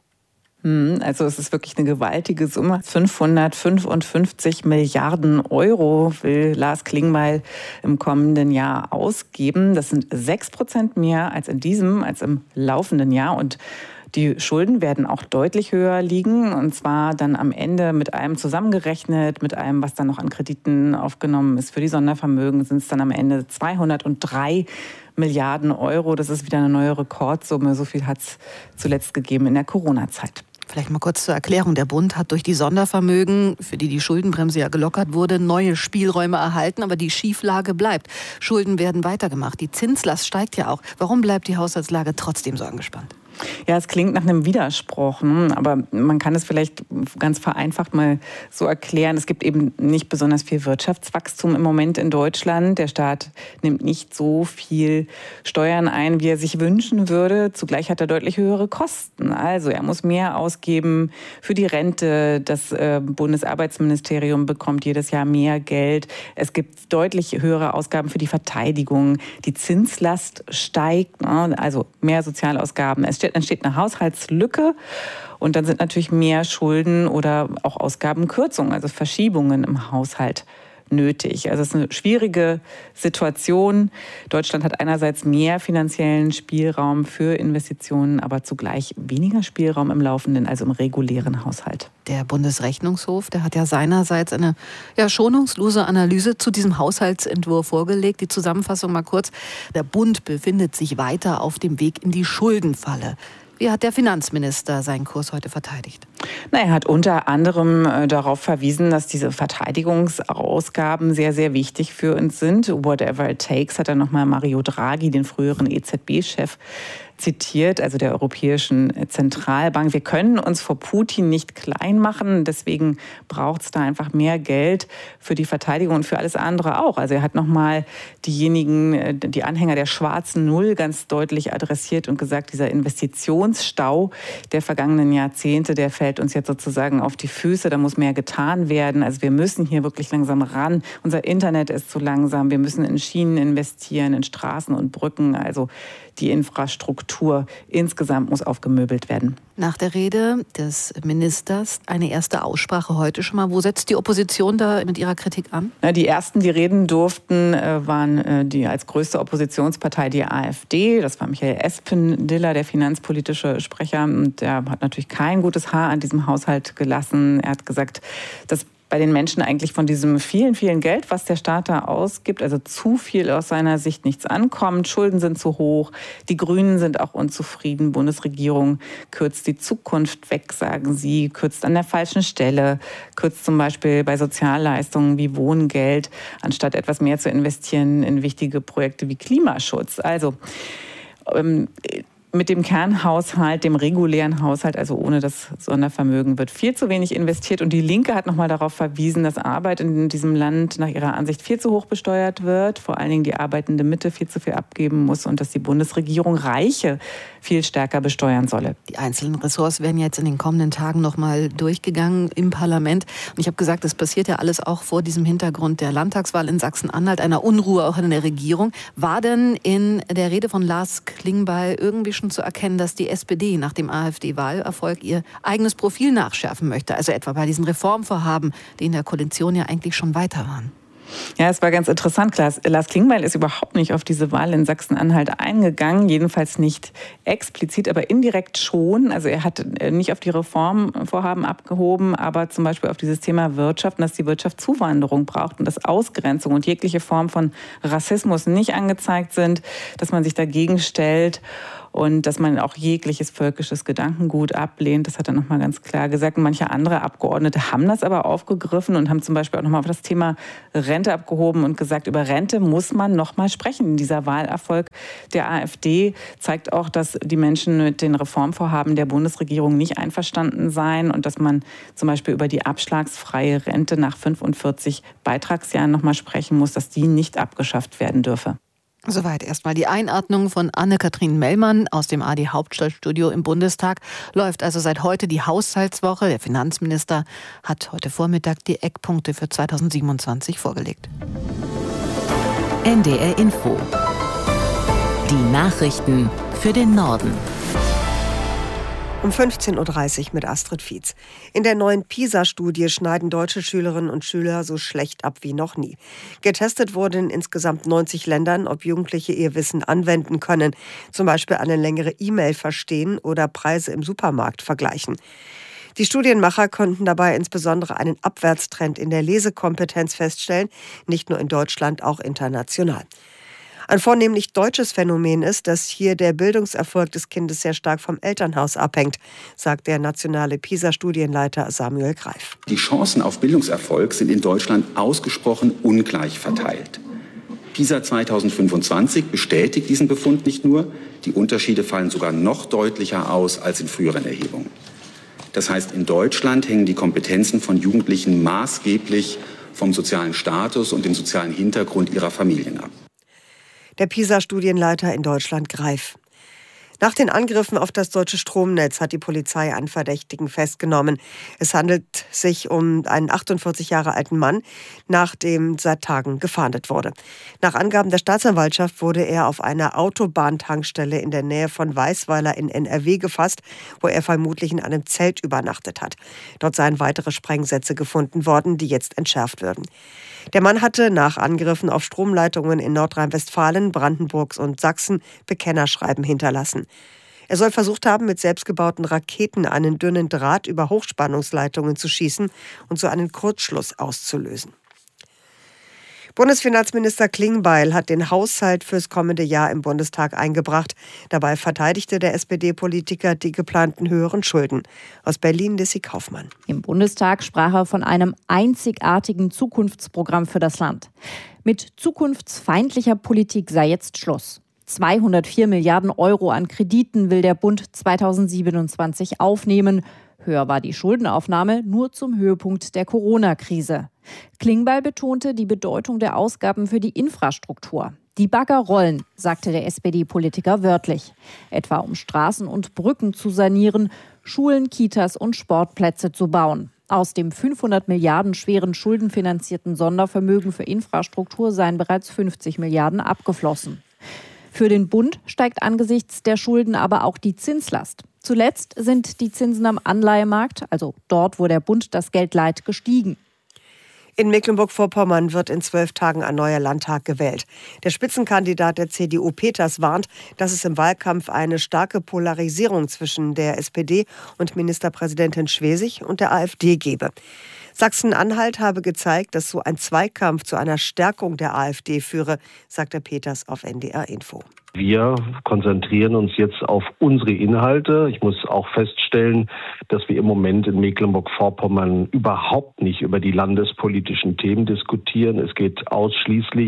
Also es ist wirklich eine gewaltige Summe. fünfhundertfünfundfünfzig Milliarden Euro will Lars Klingbeil im kommenden Jahr ausgeben. Das sind sechs Prozent mehr als in diesem, als im laufenden Jahr. Und die Schulden werden auch deutlich höher liegen. Und zwar dann am Ende mit allem zusammengerechnet, mit allem, was dann noch an Krediten aufgenommen ist für die Sondervermögen, sind es dann am Ende zweihundertdrei Milliarden Euro. Das ist wieder eine neue Rekordsumme. So viel hat es zuletzt gegeben in der Corona-Zeit. Vielleicht mal kurz zur Erklärung. Der Bund hat durch die Sondervermögen, für die die Schuldenbremse ja gelockert wurde, neue Spielräume erhalten, aber die Schieflage bleibt. Schulden werden weitergemacht. Die Zinslast steigt ja auch. Warum bleibt die Haushaltslage trotzdem so angespannt? Ja, es klingt nach einem Widerspruch, aber man kann es vielleicht ganz vereinfacht mal so erklären. Es gibt eben nicht besonders viel Wirtschaftswachstum im Moment in Deutschland. Der Staat nimmt nicht so viel Steuern ein, wie er sich wünschen würde. Zugleich hat er deutlich höhere Kosten. Also er muss mehr ausgeben für die Rente. Das Bundesarbeitsministerium bekommt jedes Jahr mehr Geld. Es gibt deutlich höhere Ausgaben für die Verteidigung. Die Zinslast steigt, also mehr Sozialausgaben. Es entsteht eine Haushaltslücke und dann sind natürlich mehr Schulden oder auch Ausgabenkürzungen, also Verschiebungen im Haushalt nötig. Also es ist eine schwierige Situation. Deutschland hat einerseits mehr finanziellen Spielraum für Investitionen, aber zugleich weniger Spielraum im laufenden, also im regulären Haushalt. Der Bundesrechnungshof, der hat ja seinerseits eine ja, schonungslose Analyse zu diesem Haushaltsentwurf vorgelegt. Die Zusammenfassung mal kurz. Der Bund befindet sich weiter auf dem Weg in die Schuldenfalle. Wie hat der Finanzminister seinen Kurs heute verteidigt? Na, er hat unter anderem äh, darauf verwiesen, dass diese Verteidigungsausgaben sehr, sehr wichtig für uns sind. Whatever it takes, hat er nochmal Mario Draghi, den früheren E Z B-Chef, zitiert, also der Europäischen Zentralbank. Wir können uns vor Putin nicht klein machen, deswegen braucht es da einfach mehr Geld für die Verteidigung und für alles andere auch. Also er hat nochmal diejenigen, die Anhänger der schwarzen Null ganz deutlich adressiert und gesagt, dieser Investitionsstau der vergangenen Jahrzehnte, der fällt uns jetzt sozusagen auf die Füße, da muss mehr getan werden. Also wir müssen hier wirklich langsam ran. Unser Internet ist zu langsam, wir müssen in Schienen investieren, in Straßen und Brücken, also die Infrastruktur insgesamt muss aufgemöbelt werden. Nach der Rede des Ministers eine erste Aussprache heute schon mal. Wo setzt die Opposition da mit ihrer Kritik an? Na, die ersten, die reden durften, waren die als größte Oppositionspartei die AfD. Das war Michael Espendiller, der finanzpolitische Sprecher. Und der hat natürlich kein gutes Haar an diesem Haushalt gelassen. Er hat gesagt, dass bei den Menschen eigentlich von diesem vielen, vielen Geld, was der Staat da ausgibt, also zu viel aus seiner Sicht nichts ankommt. Schulden sind zu hoch. Die Grünen sind auch unzufrieden. Bundesregierung kürzt die Zukunft weg, sagen sie, kürzt an der falschen Stelle, kürzt zum Beispiel bei Sozialleistungen wie Wohngeld, anstatt etwas mehr zu investieren in wichtige Projekte wie Klimaschutz. Also ähm, mit dem Kernhaushalt, dem regulären Haushalt, also ohne das Sondervermögen, wird viel zu wenig investiert. Und die Linke hat noch mal darauf verwiesen, dass Arbeit in diesem Land nach ihrer Ansicht viel zu hoch besteuert wird, vor allen Dingen die arbeitende Mitte viel zu viel abgeben muss und dass die Bundesregierung Reiche viel stärker besteuern solle. Die einzelnen Ressorts werden jetzt in den kommenden Tagen noch mal durchgegangen im Parlament. Und ich habe gesagt, das passiert ja alles auch vor diesem Hintergrund der Landtagswahl in Sachsen-Anhalt, einer Unruhe auch in der Regierung. War denn in der Rede von Lars Klingbeil irgendwie schon zu erkennen, dass die S P D nach dem AfD-Wahlerfolg ihr eigenes Profil nachschärfen möchte? Also etwa bei diesen Reformvorhaben, die in der Koalition ja eigentlich schon weiter waren. Ja, es war ganz interessant. Lars, Lars Klingbeil ist überhaupt nicht auf diese Wahl in Sachsen-Anhalt eingegangen, jedenfalls nicht explizit, aber indirekt schon. Also er hat nicht auf die Reformvorhaben abgehoben, aber zum Beispiel auf dieses Thema Wirtschaft und dass die Wirtschaft Zuwanderung braucht und dass Ausgrenzung und jegliche Form von Rassismus nicht angezeigt sind, dass man sich dagegen stellt. Und dass man auch jegliches völkisches Gedankengut ablehnt. Das hat er nochmal ganz klar gesagt. Und manche andere Abgeordnete haben das aber aufgegriffen und haben zum Beispiel auch nochmal auf das Thema Rente abgehoben und gesagt, über Rente muss man nochmal sprechen. Dieser Wahlerfolg der AfD zeigt auch, dass die Menschen mit den Reformvorhaben der Bundesregierung nicht einverstanden seien und dass man zum Beispiel über die abschlagsfreie Rente nach fünfundvierzig Beitragsjahren nochmal sprechen muss, dass die nicht abgeschafft werden dürfe. Soweit erstmal die Einordnung von Anne-Kathrin Mellmann aus dem A D Hauptstadtstudio im Bundestag. Läuft also seit heute die Haushaltswoche. Der Finanzminister hat heute Vormittag die Eckpunkte für zweitausendsiebenundzwanzig vorgelegt. N D R Info. Die Nachrichten für den Norden. Um fünfzehn Uhr dreißig mit Astrid Fietz. In der neuen PISA-Studie schneiden deutsche Schülerinnen und Schüler so schlecht ab wie noch nie. Getestet wurde in insgesamt neunzig Ländern, ob Jugendliche ihr Wissen anwenden können, zum Beispiel eine längere E-Mail verstehen oder Preise im Supermarkt vergleichen. Die Studienmacher konnten dabei insbesondere einen Abwärtstrend in der Lesekompetenz feststellen, nicht nur in Deutschland, auch international. Ein vornehmlich deutsches Phänomen ist, dass hier der Bildungserfolg des Kindes sehr stark vom Elternhaus abhängt, sagt der nationale PISA-Studienleiter Samuel Greif. Die Chancen auf Bildungserfolg sind in Deutschland ausgesprochen ungleich verteilt. PISA zweitausendfünfundzwanzig bestätigt diesen Befund nicht nur, die Unterschiede fallen sogar noch deutlicher aus als in früheren Erhebungen. Das heißt, in Deutschland hängen die Kompetenzen von Jugendlichen maßgeblich vom sozialen Status und dem sozialen Hintergrund ihrer Familien ab. Der PISA-Studienleiter in Deutschland Greif. Nach den Angriffen auf das deutsche Stromnetz hat die Polizei einen Verdächtigen festgenommen. Es handelt sich um einen achtundvierzig Jahre alten Mann, nach dem seit Tagen gefahndet wurde. Nach Angaben der Staatsanwaltschaft wurde er auf einer Autobahntankstelle in der Nähe von Weißweiler in N R W gefasst, wo er vermutlich in einem Zelt übernachtet hat. Dort seien weitere Sprengsätze gefunden worden, die jetzt entschärft würden. Der Mann hatte nach Angriffen auf Stromleitungen in Nordrhein-Westfalen, Brandenburg und Sachsen Bekennerschreiben hinterlassen. Er soll versucht haben, mit selbstgebauten Raketen einen dünnen Draht über Hochspannungsleitungen zu schießen und so einen Kurzschluss auszulösen. Bundesfinanzminister Klingbeil hat den Haushalt fürs kommende Jahr im Bundestag eingebracht. Dabei verteidigte der S P D-Politiker die geplanten höheren Schulden. Aus Berlin Lissy Kaufmann. Im Bundestag sprach er von einem einzigartigen Zukunftsprogramm für das Land. Mit zukunftsfeindlicher Politik sei jetzt Schluss. zweihundertvier Milliarden Euro an Krediten will der Bund zweitausendsiebenundzwanzig aufnehmen. Höher war die Schuldenaufnahme nur zum Höhepunkt der Corona-Krise. Klingbeil betonte die Bedeutung der Ausgaben für die Infrastruktur. Die Bagger rollen, sagte der S P D-Politiker wörtlich. Etwa um Straßen und Brücken zu sanieren, Schulen, Kitas und Sportplätze zu bauen. Aus dem fünfhundert Milliarden schweren schuldenfinanzierten Sondervermögen für Infrastruktur seien bereits fünfzig Milliarden abgeflossen. Für den Bund steigt angesichts der Schulden aber auch die Zinslast. Zuletzt sind die Zinsen am Anleihemarkt, also dort, wo der Bund das Geld leiht, gestiegen. In Mecklenburg-Vorpommern wird in zwölf Tagen ein neuer Landtag gewählt. Der Spitzenkandidat der C D U Peters warnt, dass es im Wahlkampf eine starke Polarisierung zwischen der S P D und Ministerpräsidentin Schwesig und der AfD gebe. Sachsen-Anhalt habe gezeigt, dass so ein Zweikampf zu einer Stärkung der AfD führe, sagte Peters auf N D R Info. Wir konzentrieren uns jetzt auf unsere Inhalte. Ich muss auch feststellen, dass wir im Moment in Mecklenburg-Vorpommern überhaupt nicht über die landespolitischen Themen diskutieren. Es geht ausschließlich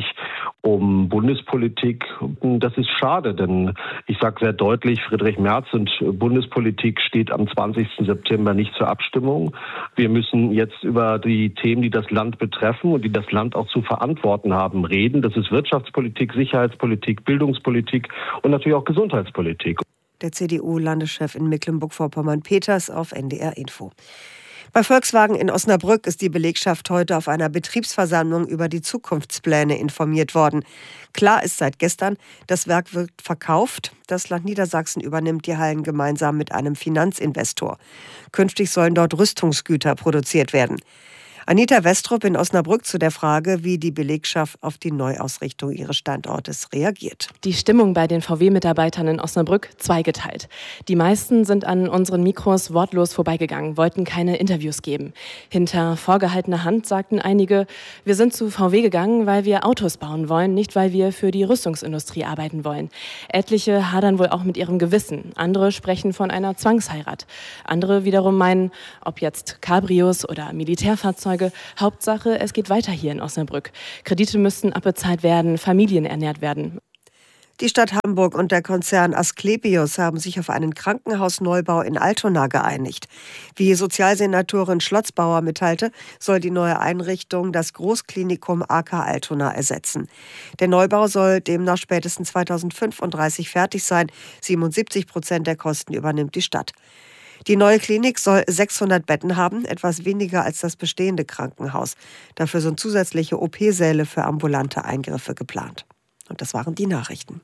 um Bundespolitik. Das ist schade, denn ich sage sehr deutlich, Friedrich Merz und Bundespolitik steht am zwanzigsten September nicht zur Abstimmung. Wir müssen jetzt über die Themen, die das Land betreffen und die das Land auch zu verantworten haben, reden. Das ist Wirtschaftspolitik, Sicherheitspolitik, Bildungspolitik und natürlich auch Gesundheitspolitik. Der C D U-Landeschef in Mecklenburg-Vorpommern Peters auf N D R Info. Bei Volkswagen in Osnabrück ist die Belegschaft heute auf einer Betriebsversammlung über die Zukunftspläne informiert worden. Klar ist seit gestern, das Werk wird verkauft. Das Land Niedersachsen übernimmt die Hallen gemeinsam mit einem Finanzinvestor. Künftig sollen dort Rüstungsgüter produziert werden. Anita Westrup in Osnabrück zu der Frage, wie die Belegschaft auf die Neuausrichtung ihres Standortes reagiert. Die Stimmung bei den V W-Mitarbeitern in Osnabrück zweigeteilt. Die meisten sind an unseren Mikros wortlos vorbeigegangen, wollten keine Interviews geben. Hinter vorgehaltener Hand sagten einige, wir sind zu V W gegangen, weil wir Autos bauen wollen, nicht weil wir für die Rüstungsindustrie arbeiten wollen. Etliche hadern wohl auch mit ihrem Gewissen. Andere sprechen von einer Zwangsheirat. Andere wiederum meinen, ob jetzt Cabrios oder Militärfahrzeuge, Hauptsache, es geht weiter hier in Osnabrück. Kredite müssten abbezahlt werden, Familien ernährt werden. Die Stadt Hamburg und der Konzern Asklepios haben sich auf einen Krankenhausneubau in Altona geeinigt. Wie Sozialsenatorin Schlotzbauer mitteilte, soll die neue Einrichtung das Großklinikum A K Altona ersetzen. Der Neubau soll demnach spätestens zweitausendfünfunddreißig fertig sein. siebenundsiebzig Prozent der Kosten übernimmt die Stadt. Die neue Klinik soll sechshundert Betten haben, etwas weniger als das bestehende Krankenhaus. Dafür sind zusätzliche O P-Säle für ambulante Eingriffe geplant. Und das waren die Nachrichten.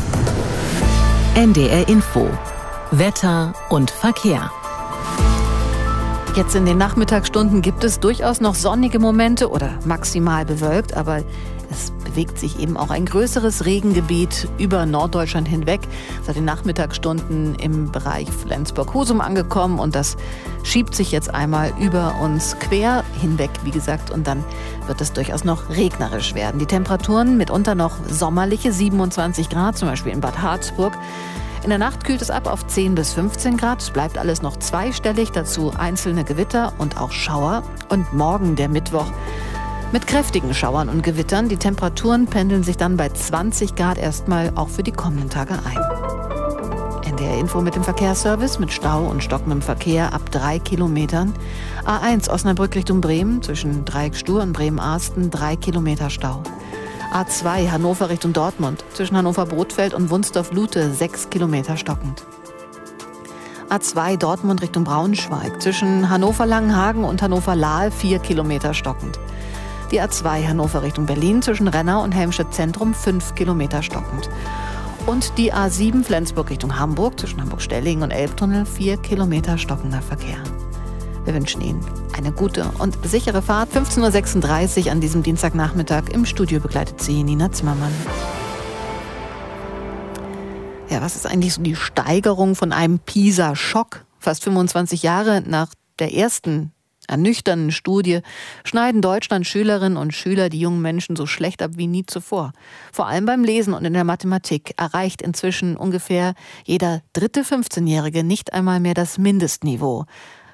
N D R Info. Wetter und Verkehr. Jetzt in den Nachmittagsstunden gibt es durchaus noch sonnige Momente oder maximal bewölkt, aber es bewegt sich eben auch ein größeres Regengebiet über Norddeutschland hinweg. Seit den Nachmittagsstunden im Bereich Flensburg-Husum angekommen und das schiebt sich jetzt einmal über uns quer hinweg, wie gesagt, und dann wird es durchaus noch regnerisch werden. Die Temperaturen mitunter noch sommerliche siebenundzwanzig Grad, zum Beispiel in Bad Harzburg. In der Nacht kühlt es ab auf zehn bis fünfzehn Grad, es bleibt alles noch zweistellig, dazu einzelne Gewitter und auch Schauer. Und morgen, der Mittwoch, mit kräftigen Schauern und Gewittern. Die Temperaturen pendeln sich dann bei zwanzig Grad erstmal auch für die kommenden Tage ein. N D R Info mit dem Verkehrsservice mit Stau und stockendem Verkehr ab drei Kilometern. A eins Osnabrück Richtung Bremen zwischen Dreieckstuhr und Bremen-Arsten drei Kilometer Stau. A zwei Hannover Richtung Dortmund zwischen Hannover-Brodfeld und Wunsdorf-Lute sechs Kilometer stockend. A zwei Dortmund Richtung Braunschweig zwischen Hannover-Langenhagen und Hannover-Lahl vier Kilometer stockend. Die A zwei Hannover Richtung Berlin zwischen Renner und Helmstedt Zentrum fünf Kilometer stockend. Und die A sieben Flensburg Richtung Hamburg zwischen Hamburg-Stellingen und Elbtunnel vier Kilometer stockender Verkehr. Wir wünschen Ihnen eine gute und sichere Fahrt. fünfzehn Uhr sechsunddreißig an diesem Dienstagnachmittag. Im Studio begleitet Sie Nina Zimmermann. Ja, was ist eigentlich so die Steigerung von einem PISA-Schock? Fast fünfundzwanzig Jahre nach der ersten ernüchternden Studie schneiden Deutschland Schülerinnen und Schüler die jungen Menschen so schlecht ab wie nie zuvor. Vor allem beim Lesen und in der Mathematik erreicht inzwischen ungefähr jeder dritte fünfzehnjährige nicht einmal mehr das Mindestniveau.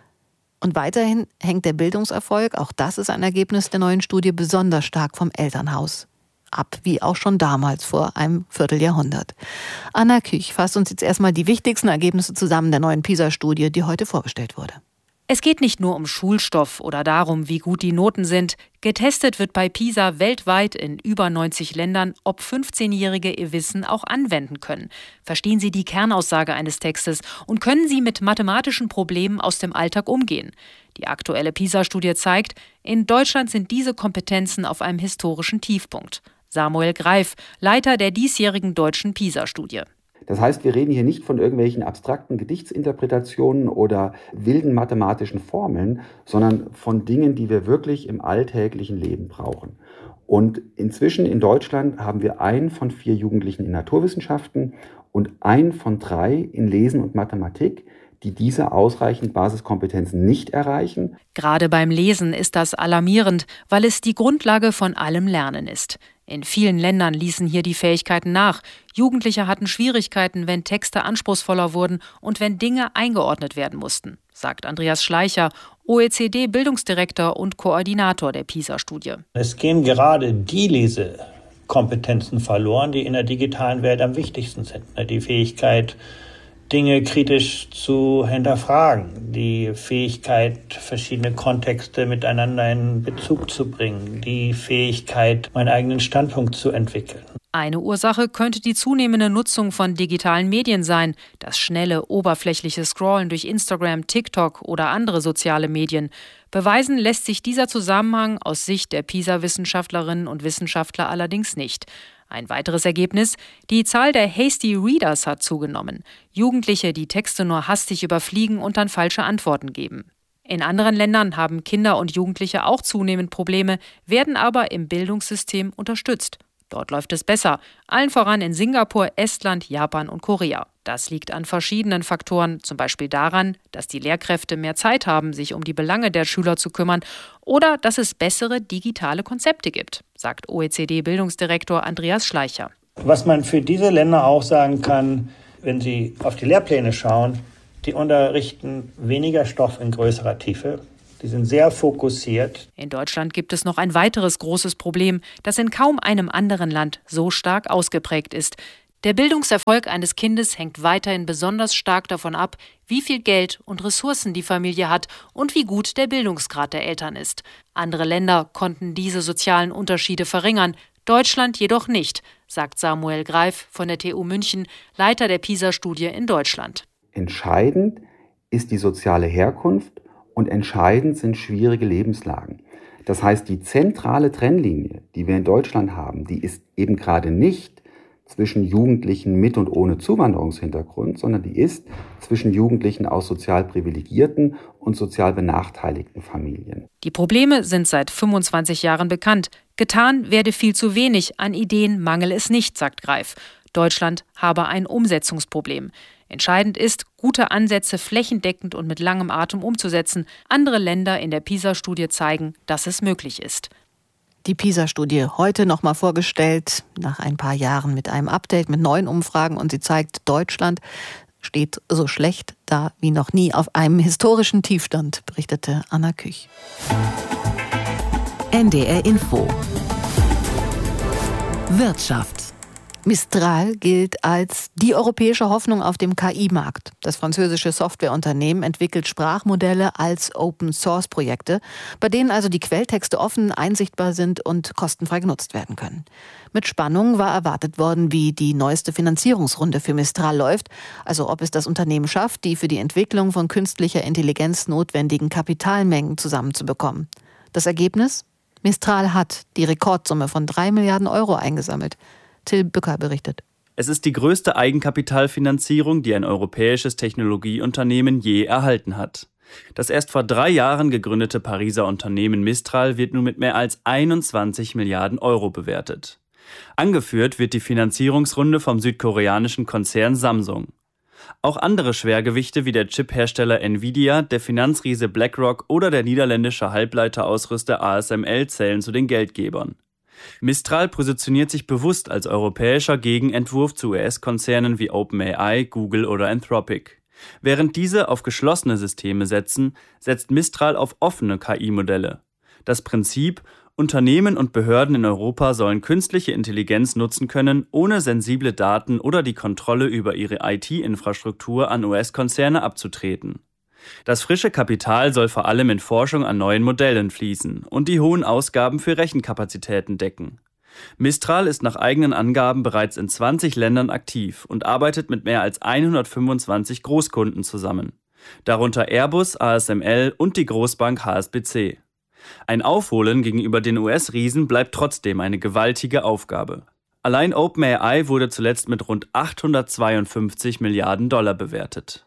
Und weiterhin hängt der Bildungserfolg, auch das ist ein Ergebnis der neuen Studie, besonders stark vom Elternhaus ab, wie auch schon damals vor einem Vierteljahrhundert. Anna Küch fasst uns jetzt erstmal die wichtigsten Ergebnisse zusammen der neuen PISA-Studie, die heute vorgestellt wurde. Es geht nicht nur um Schulstoff oder darum, wie gut die Noten sind. Getestet wird bei PISA weltweit in über neunzig Ländern, ob fünfzehnjährige ihr Wissen auch anwenden können. Verstehen sie die Kernaussage eines Textes und können sie mit mathematischen Problemen aus dem Alltag umgehen? Die aktuelle PISA-Studie zeigt, in Deutschland sind diese Kompetenzen auf einem historischen Tiefpunkt. Samuel Greif, Leiter der diesjährigen deutschen PISA-Studie. Das heißt, wir reden hier nicht von irgendwelchen abstrakten Gedichtsinterpretationen oder wilden mathematischen Formeln, sondern von Dingen, die wir wirklich im alltäglichen Leben brauchen. Und inzwischen in Deutschland haben wir einen von vier Jugendlichen in Naturwissenschaften und einen von drei in Lesen und Mathematik, die diese ausreichend Basiskompetenzen nicht erreichen. Gerade beim Lesen ist das alarmierend, weil es die Grundlage von allem Lernen ist. In vielen Ländern ließen hier die Fähigkeiten nach. Jugendliche hatten Schwierigkeiten, wenn Texte anspruchsvoller wurden und wenn Dinge eingeordnet werden mussten, sagt Andreas Schleicher, O E C D-Bildungsdirektor und Koordinator der PISA-Studie. Es gehen gerade die Lesekompetenzen verloren, die in der digitalen Welt am wichtigsten sind. Die Fähigkeit, Dinge kritisch zu hinterfragen, die Fähigkeit, verschiedene Kontexte miteinander in Bezug zu bringen, die Fähigkeit, meinen eigenen Standpunkt zu entwickeln. Eine Ursache könnte die zunehmende Nutzung von digitalen Medien sein, das schnelle, oberflächliche Scrollen durch Instagram, TikTok oder andere soziale Medien. Beweisen lässt sich dieser Zusammenhang aus Sicht der PISA-Wissenschaftlerinnen und Wissenschaftler allerdings nicht. Ein weiteres Ergebnis: Die Zahl der Hasty Readers hat zugenommen. Jugendliche, die Texte nur hastig überfliegen und dann falsche Antworten geben. In anderen Ländern haben Kinder und Jugendliche auch zunehmend Probleme, werden aber im Bildungssystem unterstützt. Dort läuft es besser, allen voran in Singapur, Estland, Japan und Korea. Das liegt an verschiedenen Faktoren, zum Beispiel daran, dass die Lehrkräfte mehr Zeit haben, sich um die Belange der Schüler zu kümmern, oder dass es bessere digitale Konzepte gibt, sagt O E C D-Bildungsdirektor Andreas Schleicher. Was man für diese Länder auch sagen kann, wenn Sie auf die Lehrpläne schauen, die unterrichten weniger Stoff in größerer Tiefe. Die sind sehr fokussiert. In Deutschland gibt es noch ein weiteres großes Problem, das in kaum einem anderen Land so stark ausgeprägt ist. Der Bildungserfolg eines Kindes hängt weiterhin besonders stark davon ab, wie viel Geld und Ressourcen die Familie hat und wie gut der Bildungsgrad der Eltern ist. Andere Länder konnten diese sozialen Unterschiede verringern, Deutschland jedoch nicht, sagt Samuel Greif von der T U München, Leiter der PISA-Studie in Deutschland. Entscheidend ist die soziale Herkunft und entscheidend sind schwierige Lebenslagen. Das heißt, die zentrale Trennlinie, die wir in Deutschland haben, die ist eben gerade nicht zwischen Jugendlichen mit und ohne Zuwanderungshintergrund, sondern die ist zwischen Jugendlichen aus sozial privilegierten und sozial benachteiligten Familien. Die Probleme sind seit fünfundzwanzig Jahren bekannt. Getan werde viel zu wenig, an Ideen mangel es nicht, sagt Greif. Deutschland habe ein Umsetzungsproblem. Entscheidend ist, gute Ansätze flächendeckend und mit langem Atem umzusetzen. Andere Länder in der PISA-Studie zeigen, dass es möglich ist. Die PISA-Studie heute nochmal vorgestellt, nach ein paar Jahren mit einem Update, mit neuen Umfragen. Und sie zeigt, Deutschland steht so schlecht da wie noch nie auf einem historischen Tiefstand, berichtete Anna Küch. N D R Info. Wirtschaft. Mistral gilt als die europäische Hoffnung auf dem K I-Markt. Das französische Softwareunternehmen entwickelt Sprachmodelle als Open-Source-Projekte, bei denen also die Quelltexte offen, einsichtbar sind und kostenfrei genutzt werden können. Mit Spannung war erwartet worden, wie die neueste Finanzierungsrunde für Mistral läuft, also ob es das Unternehmen schafft, die für die Entwicklung von künstlicher Intelligenz notwendigen Kapitalmengen zusammenzubekommen. Das Ergebnis? Mistral hat die Rekordsumme von drei Milliarden Euro eingesammelt. Till Bücker berichtet. Es ist die größte Eigenkapitalfinanzierung, die ein europäisches Technologieunternehmen je erhalten hat. Das erst vor drei Jahren gegründete Pariser Unternehmen Mistral wird nun mit mehr als einundzwanzig Milliarden Euro bewertet. Angeführt wird die Finanzierungsrunde vom südkoreanischen Konzern Samsung. Auch andere Schwergewichte wie der Chiphersteller Nvidia, der Finanzriese BlackRock oder der niederländische Halbleiterausrüster A S M L zählen zu den Geldgebern. Mistral positioniert sich bewusst als europäischer Gegenentwurf zu U S-Konzernen wie OpenAI, Google oder Anthropic. Während diese auf geschlossene Systeme setzen, setzt Mistral auf offene K I-Modelle. Das Prinzip: Unternehmen und Behörden in Europa sollen künstliche Intelligenz nutzen können, ohne sensible Daten oder die Kontrolle über ihre I T-Infrastruktur an U S-Konzerne abzutreten. Das frische Kapital soll vor allem in Forschung an neuen Modellen fließen und die hohen Ausgaben für Rechenkapazitäten decken. Mistral ist nach eigenen Angaben bereits in zwanzig Ländern aktiv und arbeitet mit mehr als hundertfünfundzwanzig Großkunden zusammen, darunter Airbus, A S M L und die Großbank H S B C. Ein Aufholen gegenüber den U S-Riesen bleibt trotzdem eine gewaltige Aufgabe. Allein OpenAI wurde zuletzt mit rund achthundertzweiundfünfzig Milliarden Dollar bewertet.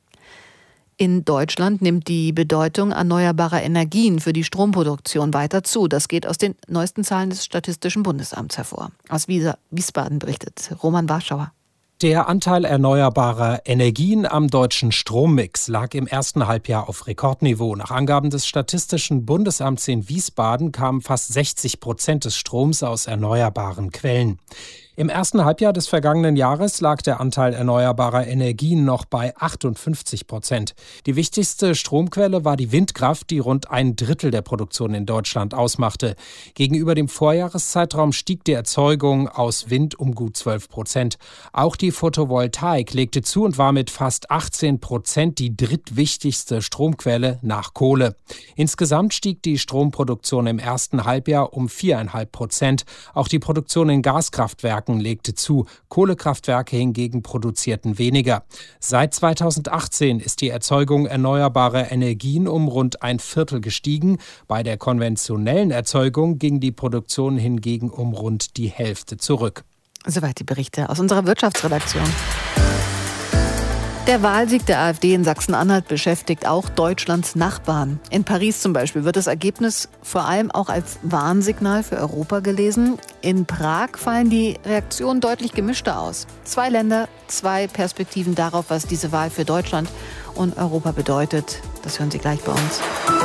In Deutschland nimmt die Bedeutung erneuerbarer Energien für die Stromproduktion weiter zu. Das geht aus den neuesten Zahlen des Statistischen Bundesamts hervor. Aus Wiesbaden berichtet Roman Warschauer. Der Anteil erneuerbarer Energien am deutschen Strommix lag im ersten Halbjahr auf Rekordniveau. Nach Angaben des Statistischen Bundesamts in Wiesbaden kamen fast sechzig Prozent des Stroms aus erneuerbaren Quellen. Im ersten Halbjahr des vergangenen Jahres lag der Anteil erneuerbarer Energien noch bei achtundfünfzig Prozent. Die wichtigste Stromquelle war die Windkraft, die rund ein Drittel der Produktion in Deutschland ausmachte. Gegenüber dem Vorjahreszeitraum stieg die Erzeugung aus Wind um gut zwölf Prozent. Auch die Photovoltaik legte zu und war mit fast achtzehn Prozent die drittwichtigste Stromquelle nach Kohle. Insgesamt stieg die Stromproduktion im ersten Halbjahr um vier Komma fünf Prozent. Auch die Produktion in Gaskraftwerken legte zu. Kohlekraftwerke hingegen produzierten weniger. Seit zweitausendachtzehn ist die Erzeugung erneuerbarer Energien um rund ein Viertel gestiegen. Bei der konventionellen Erzeugung ging die Produktion hingegen um rund die Hälfte zurück. Soweit die Berichte aus unserer Wirtschaftsredaktion. Der Wahlsieg der AfD in Sachsen-Anhalt beschäftigt auch Deutschlands Nachbarn. In Paris zum Beispiel wird das Ergebnis vor allem auch als Warnsignal für Europa gelesen. In Prag fallen die Reaktionen deutlich gemischter aus. Zwei Länder, zwei Perspektiven darauf, was diese Wahl für Deutschland und Europa bedeutet. Das hören Sie gleich bei uns.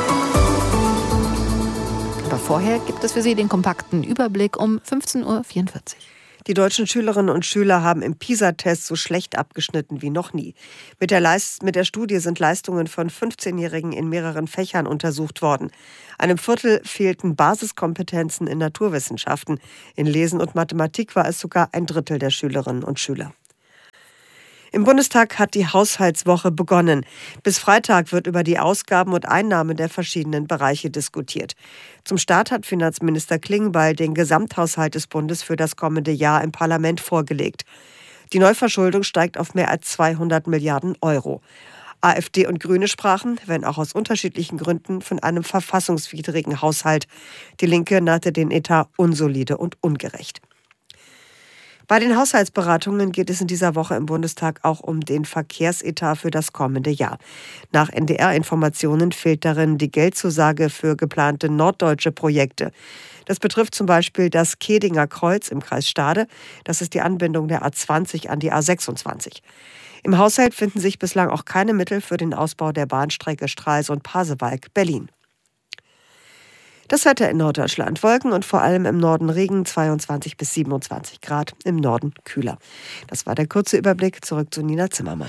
Aber vorher gibt es für Sie den kompakten Überblick um fünfzehn Uhr vierundvierzig. Die deutschen Schülerinnen und Schüler haben im PISA-Test so schlecht abgeschnitten wie noch nie. Mit der, Leist- mit der Studie sind Leistungen von fünfzehnjährigen in mehreren Fächern untersucht worden. Einem Viertel fehlten Basiskompetenzen in Naturwissenschaften. In Lesen und Mathematik war es sogar ein Drittel der Schülerinnen und Schüler. Im Bundestag hat die Haushaltswoche begonnen. Bis Freitag wird über die Ausgaben und Einnahmen der verschiedenen Bereiche diskutiert. Zum Start hat Finanzminister Klingbeil den Gesamthaushalt des Bundes für das kommende Jahr im Parlament vorgelegt. Die Neuverschuldung steigt auf mehr als zweihundert Milliarden Euro. AfD und Grüne sprachen, wenn auch aus unterschiedlichen Gründen, von einem verfassungswidrigen Haushalt. Die Linke nannte den Etat unsolide und ungerecht. Bei den Haushaltsberatungen geht es in dieser Woche im Bundestag auch um den Verkehrsetat für das kommende Jahr. Nach N D R-Informationen fehlt darin die Geldzusage für geplante norddeutsche Projekte. Das betrifft zum Beispiel das Kedinger Kreuz im Kreis Stade. Das ist die Anbindung der A zwanzig an die A sechsundzwanzig. Im Haushalt finden sich bislang auch keine Mittel für den Ausbau der Bahnstrecke Stralsund-Pasewalk-Berlin. Das Wetter in Norddeutschland: Wolken und vor allem im Norden Regen, zweiundzwanzig bis siebenundzwanzig Grad, im Norden kühler. Das war der kurze Überblick. Zurück zu Nina Zimmermann.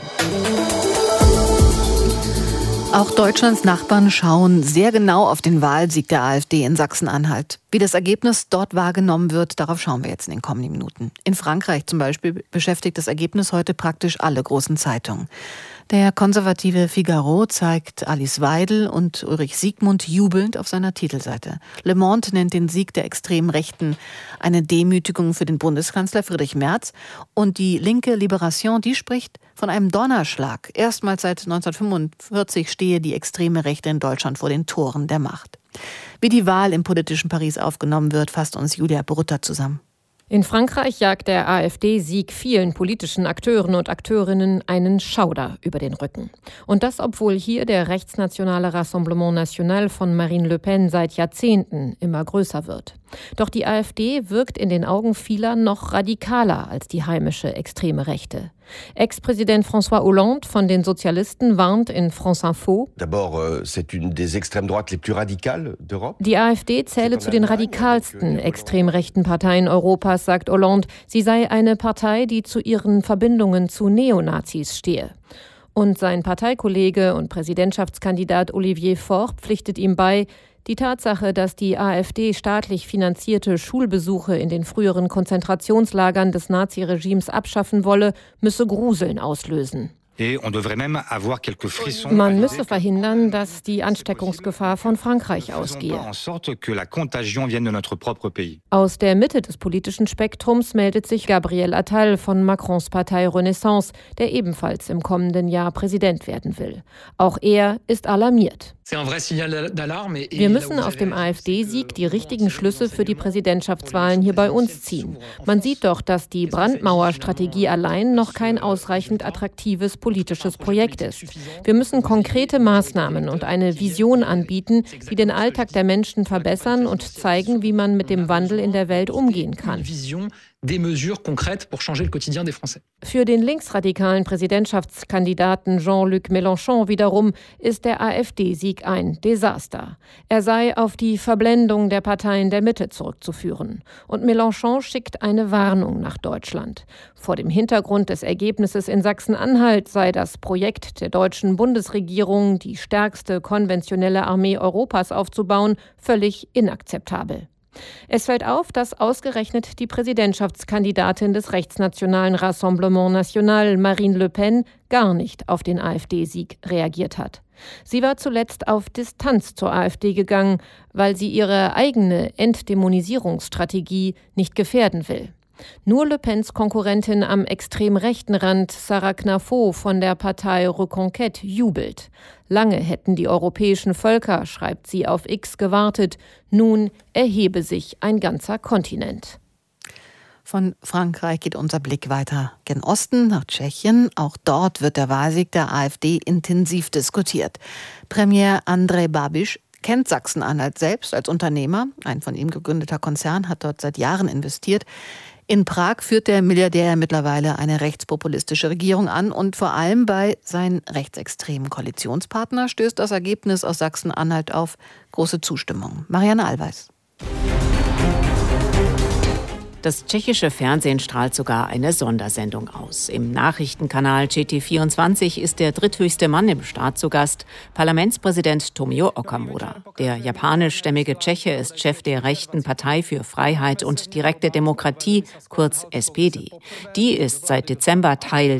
Auch Deutschlands Nachbarn schauen sehr genau auf den Wahlsieg der AfD in Sachsen-Anhalt. Wie das Ergebnis dort wahrgenommen wird, darauf schauen wir jetzt in den kommenden Minuten. In Frankreich zum Beispiel beschäftigt das Ergebnis heute praktisch alle großen Zeitungen. Der konservative Figaro zeigt Alice Weidel und Ulrich Siegmund jubelnd auf seiner Titelseite. Le Monde nennt den Sieg der extremen Rechten eine Demütigung für den Bundeskanzler Friedrich Merz. Und die linke Libération, die spricht von einem Donnerschlag. Erstmals seit neunzehnhundertfünfundvierzig stehe die extreme Rechte in Deutschland vor den Toren der Macht. Wie die Wahl im politischen Paris aufgenommen wird, fasst uns Julia Brutta zusammen. In Frankreich jagt der AfD-Sieg vielen politischen Akteuren und Akteurinnen einen Schauder über den Rücken. Und das, obwohl hier der rechtsnationale Rassemblement National von Marine Le Pen seit Jahrzehnten immer größer wird. Doch die AfD wirkt in den Augen vieler noch radikaler als die heimische extreme Rechte. Ex-Präsident François Hollande von den Sozialisten warnt in France Info: Die AfD zähle zu den radikalsten extrem rechten Parteien Europas, sagt Hollande. Sie sei eine Partei, die zu ihren Verbindungen zu Neonazis stehe. Und sein Parteikollege und Präsidentschaftskandidat Olivier Faure pflichtet ihm bei: Die Tatsache, dass die AfD staatlich finanzierte Schulbesuche in den früheren Konzentrationslagern des Naziregimes abschaffen wolle, müsse Gruseln auslösen. Man müsse verhindern, dass die Ansteckungsgefahr von Frankreich ausgehe. Aus der Mitte des politischen Spektrums meldet sich Gabriel Attal von Macrons Partei Renaissance, der ebenfalls im kommenden Jahr Präsident werden will. Auch er ist alarmiert. Wir müssen aus dem AfD-Sieg die richtigen Schlüsse für die Präsidentschaftswahlen hier bei uns ziehen. Man sieht doch, dass die Brandmauerstrategie allein noch kein ausreichend attraktives politisches Projekt ist. Wir müssen konkrete Maßnahmen und eine Vision anbieten, die den Alltag der Menschen verbessern und zeigen, wie man mit dem Wandel in der Welt umgehen kann. Für den linksradikalen Präsidentschaftskandidaten Jean-Luc Mélenchon wiederum ist der AfD-Sieg ein Desaster. Er sei auf die Verblendung der Parteien der Mitte zurückzuführen. Und Mélenchon schickt eine Warnung nach Deutschland. Vor dem Hintergrund des Ergebnisses in Sachsen-Anhalt sei das Projekt der deutschen Bundesregierung, die stärkste konventionelle Armee Europas aufzubauen, völlig inakzeptabel. Es fällt auf, dass ausgerechnet die Präsidentschaftskandidatin des rechtsnationalen Rassemblement National, Marine Le Pen, gar nicht auf den AfD-Sieg reagiert hat. Sie war zuletzt auf Distanz zur AfD gegangen, weil sie ihre eigene Entdämonisierungsstrategie nicht gefährden will. Nur Le Pens Konkurrentin am extrem rechten Rand, Sarah Knafo von der Partei Reconquête, jubelt. Lange hätten die europäischen Völker, schreibt sie auf X, gewartet. Nun erhebe sich ein ganzer Kontinent. Von Frankreich geht unser Blick weiter gen Osten, nach Tschechien. Auch dort wird der Wahlsieg der AfD intensiv diskutiert. Premier Andrej Babiš kennt Sachsen-Anhalt selbst als Unternehmer. Ein von ihm gegründeter Konzern hat dort seit Jahren investiert. In Prag führt der Milliardär mittlerweile eine rechtspopulistische Regierung an und vor allem bei seinen rechtsextremen Koalitionspartner stößt das Ergebnis aus Sachsen-Anhalt auf große Zustimmung. Marianne Allweis. Das tschechische Fernsehen strahlt sogar eine Sondersendung aus. Im Nachrichtenkanal Č T vierundzwanzig ist der dritthöchste Mann im Staat zu Gast, Parlamentspräsident Tomio Okamura. Der japanischstämmige Tscheche ist Chef der rechten Partei für Freiheit und direkte Demokratie, kurz S P D. Die ist seit Dezember Teil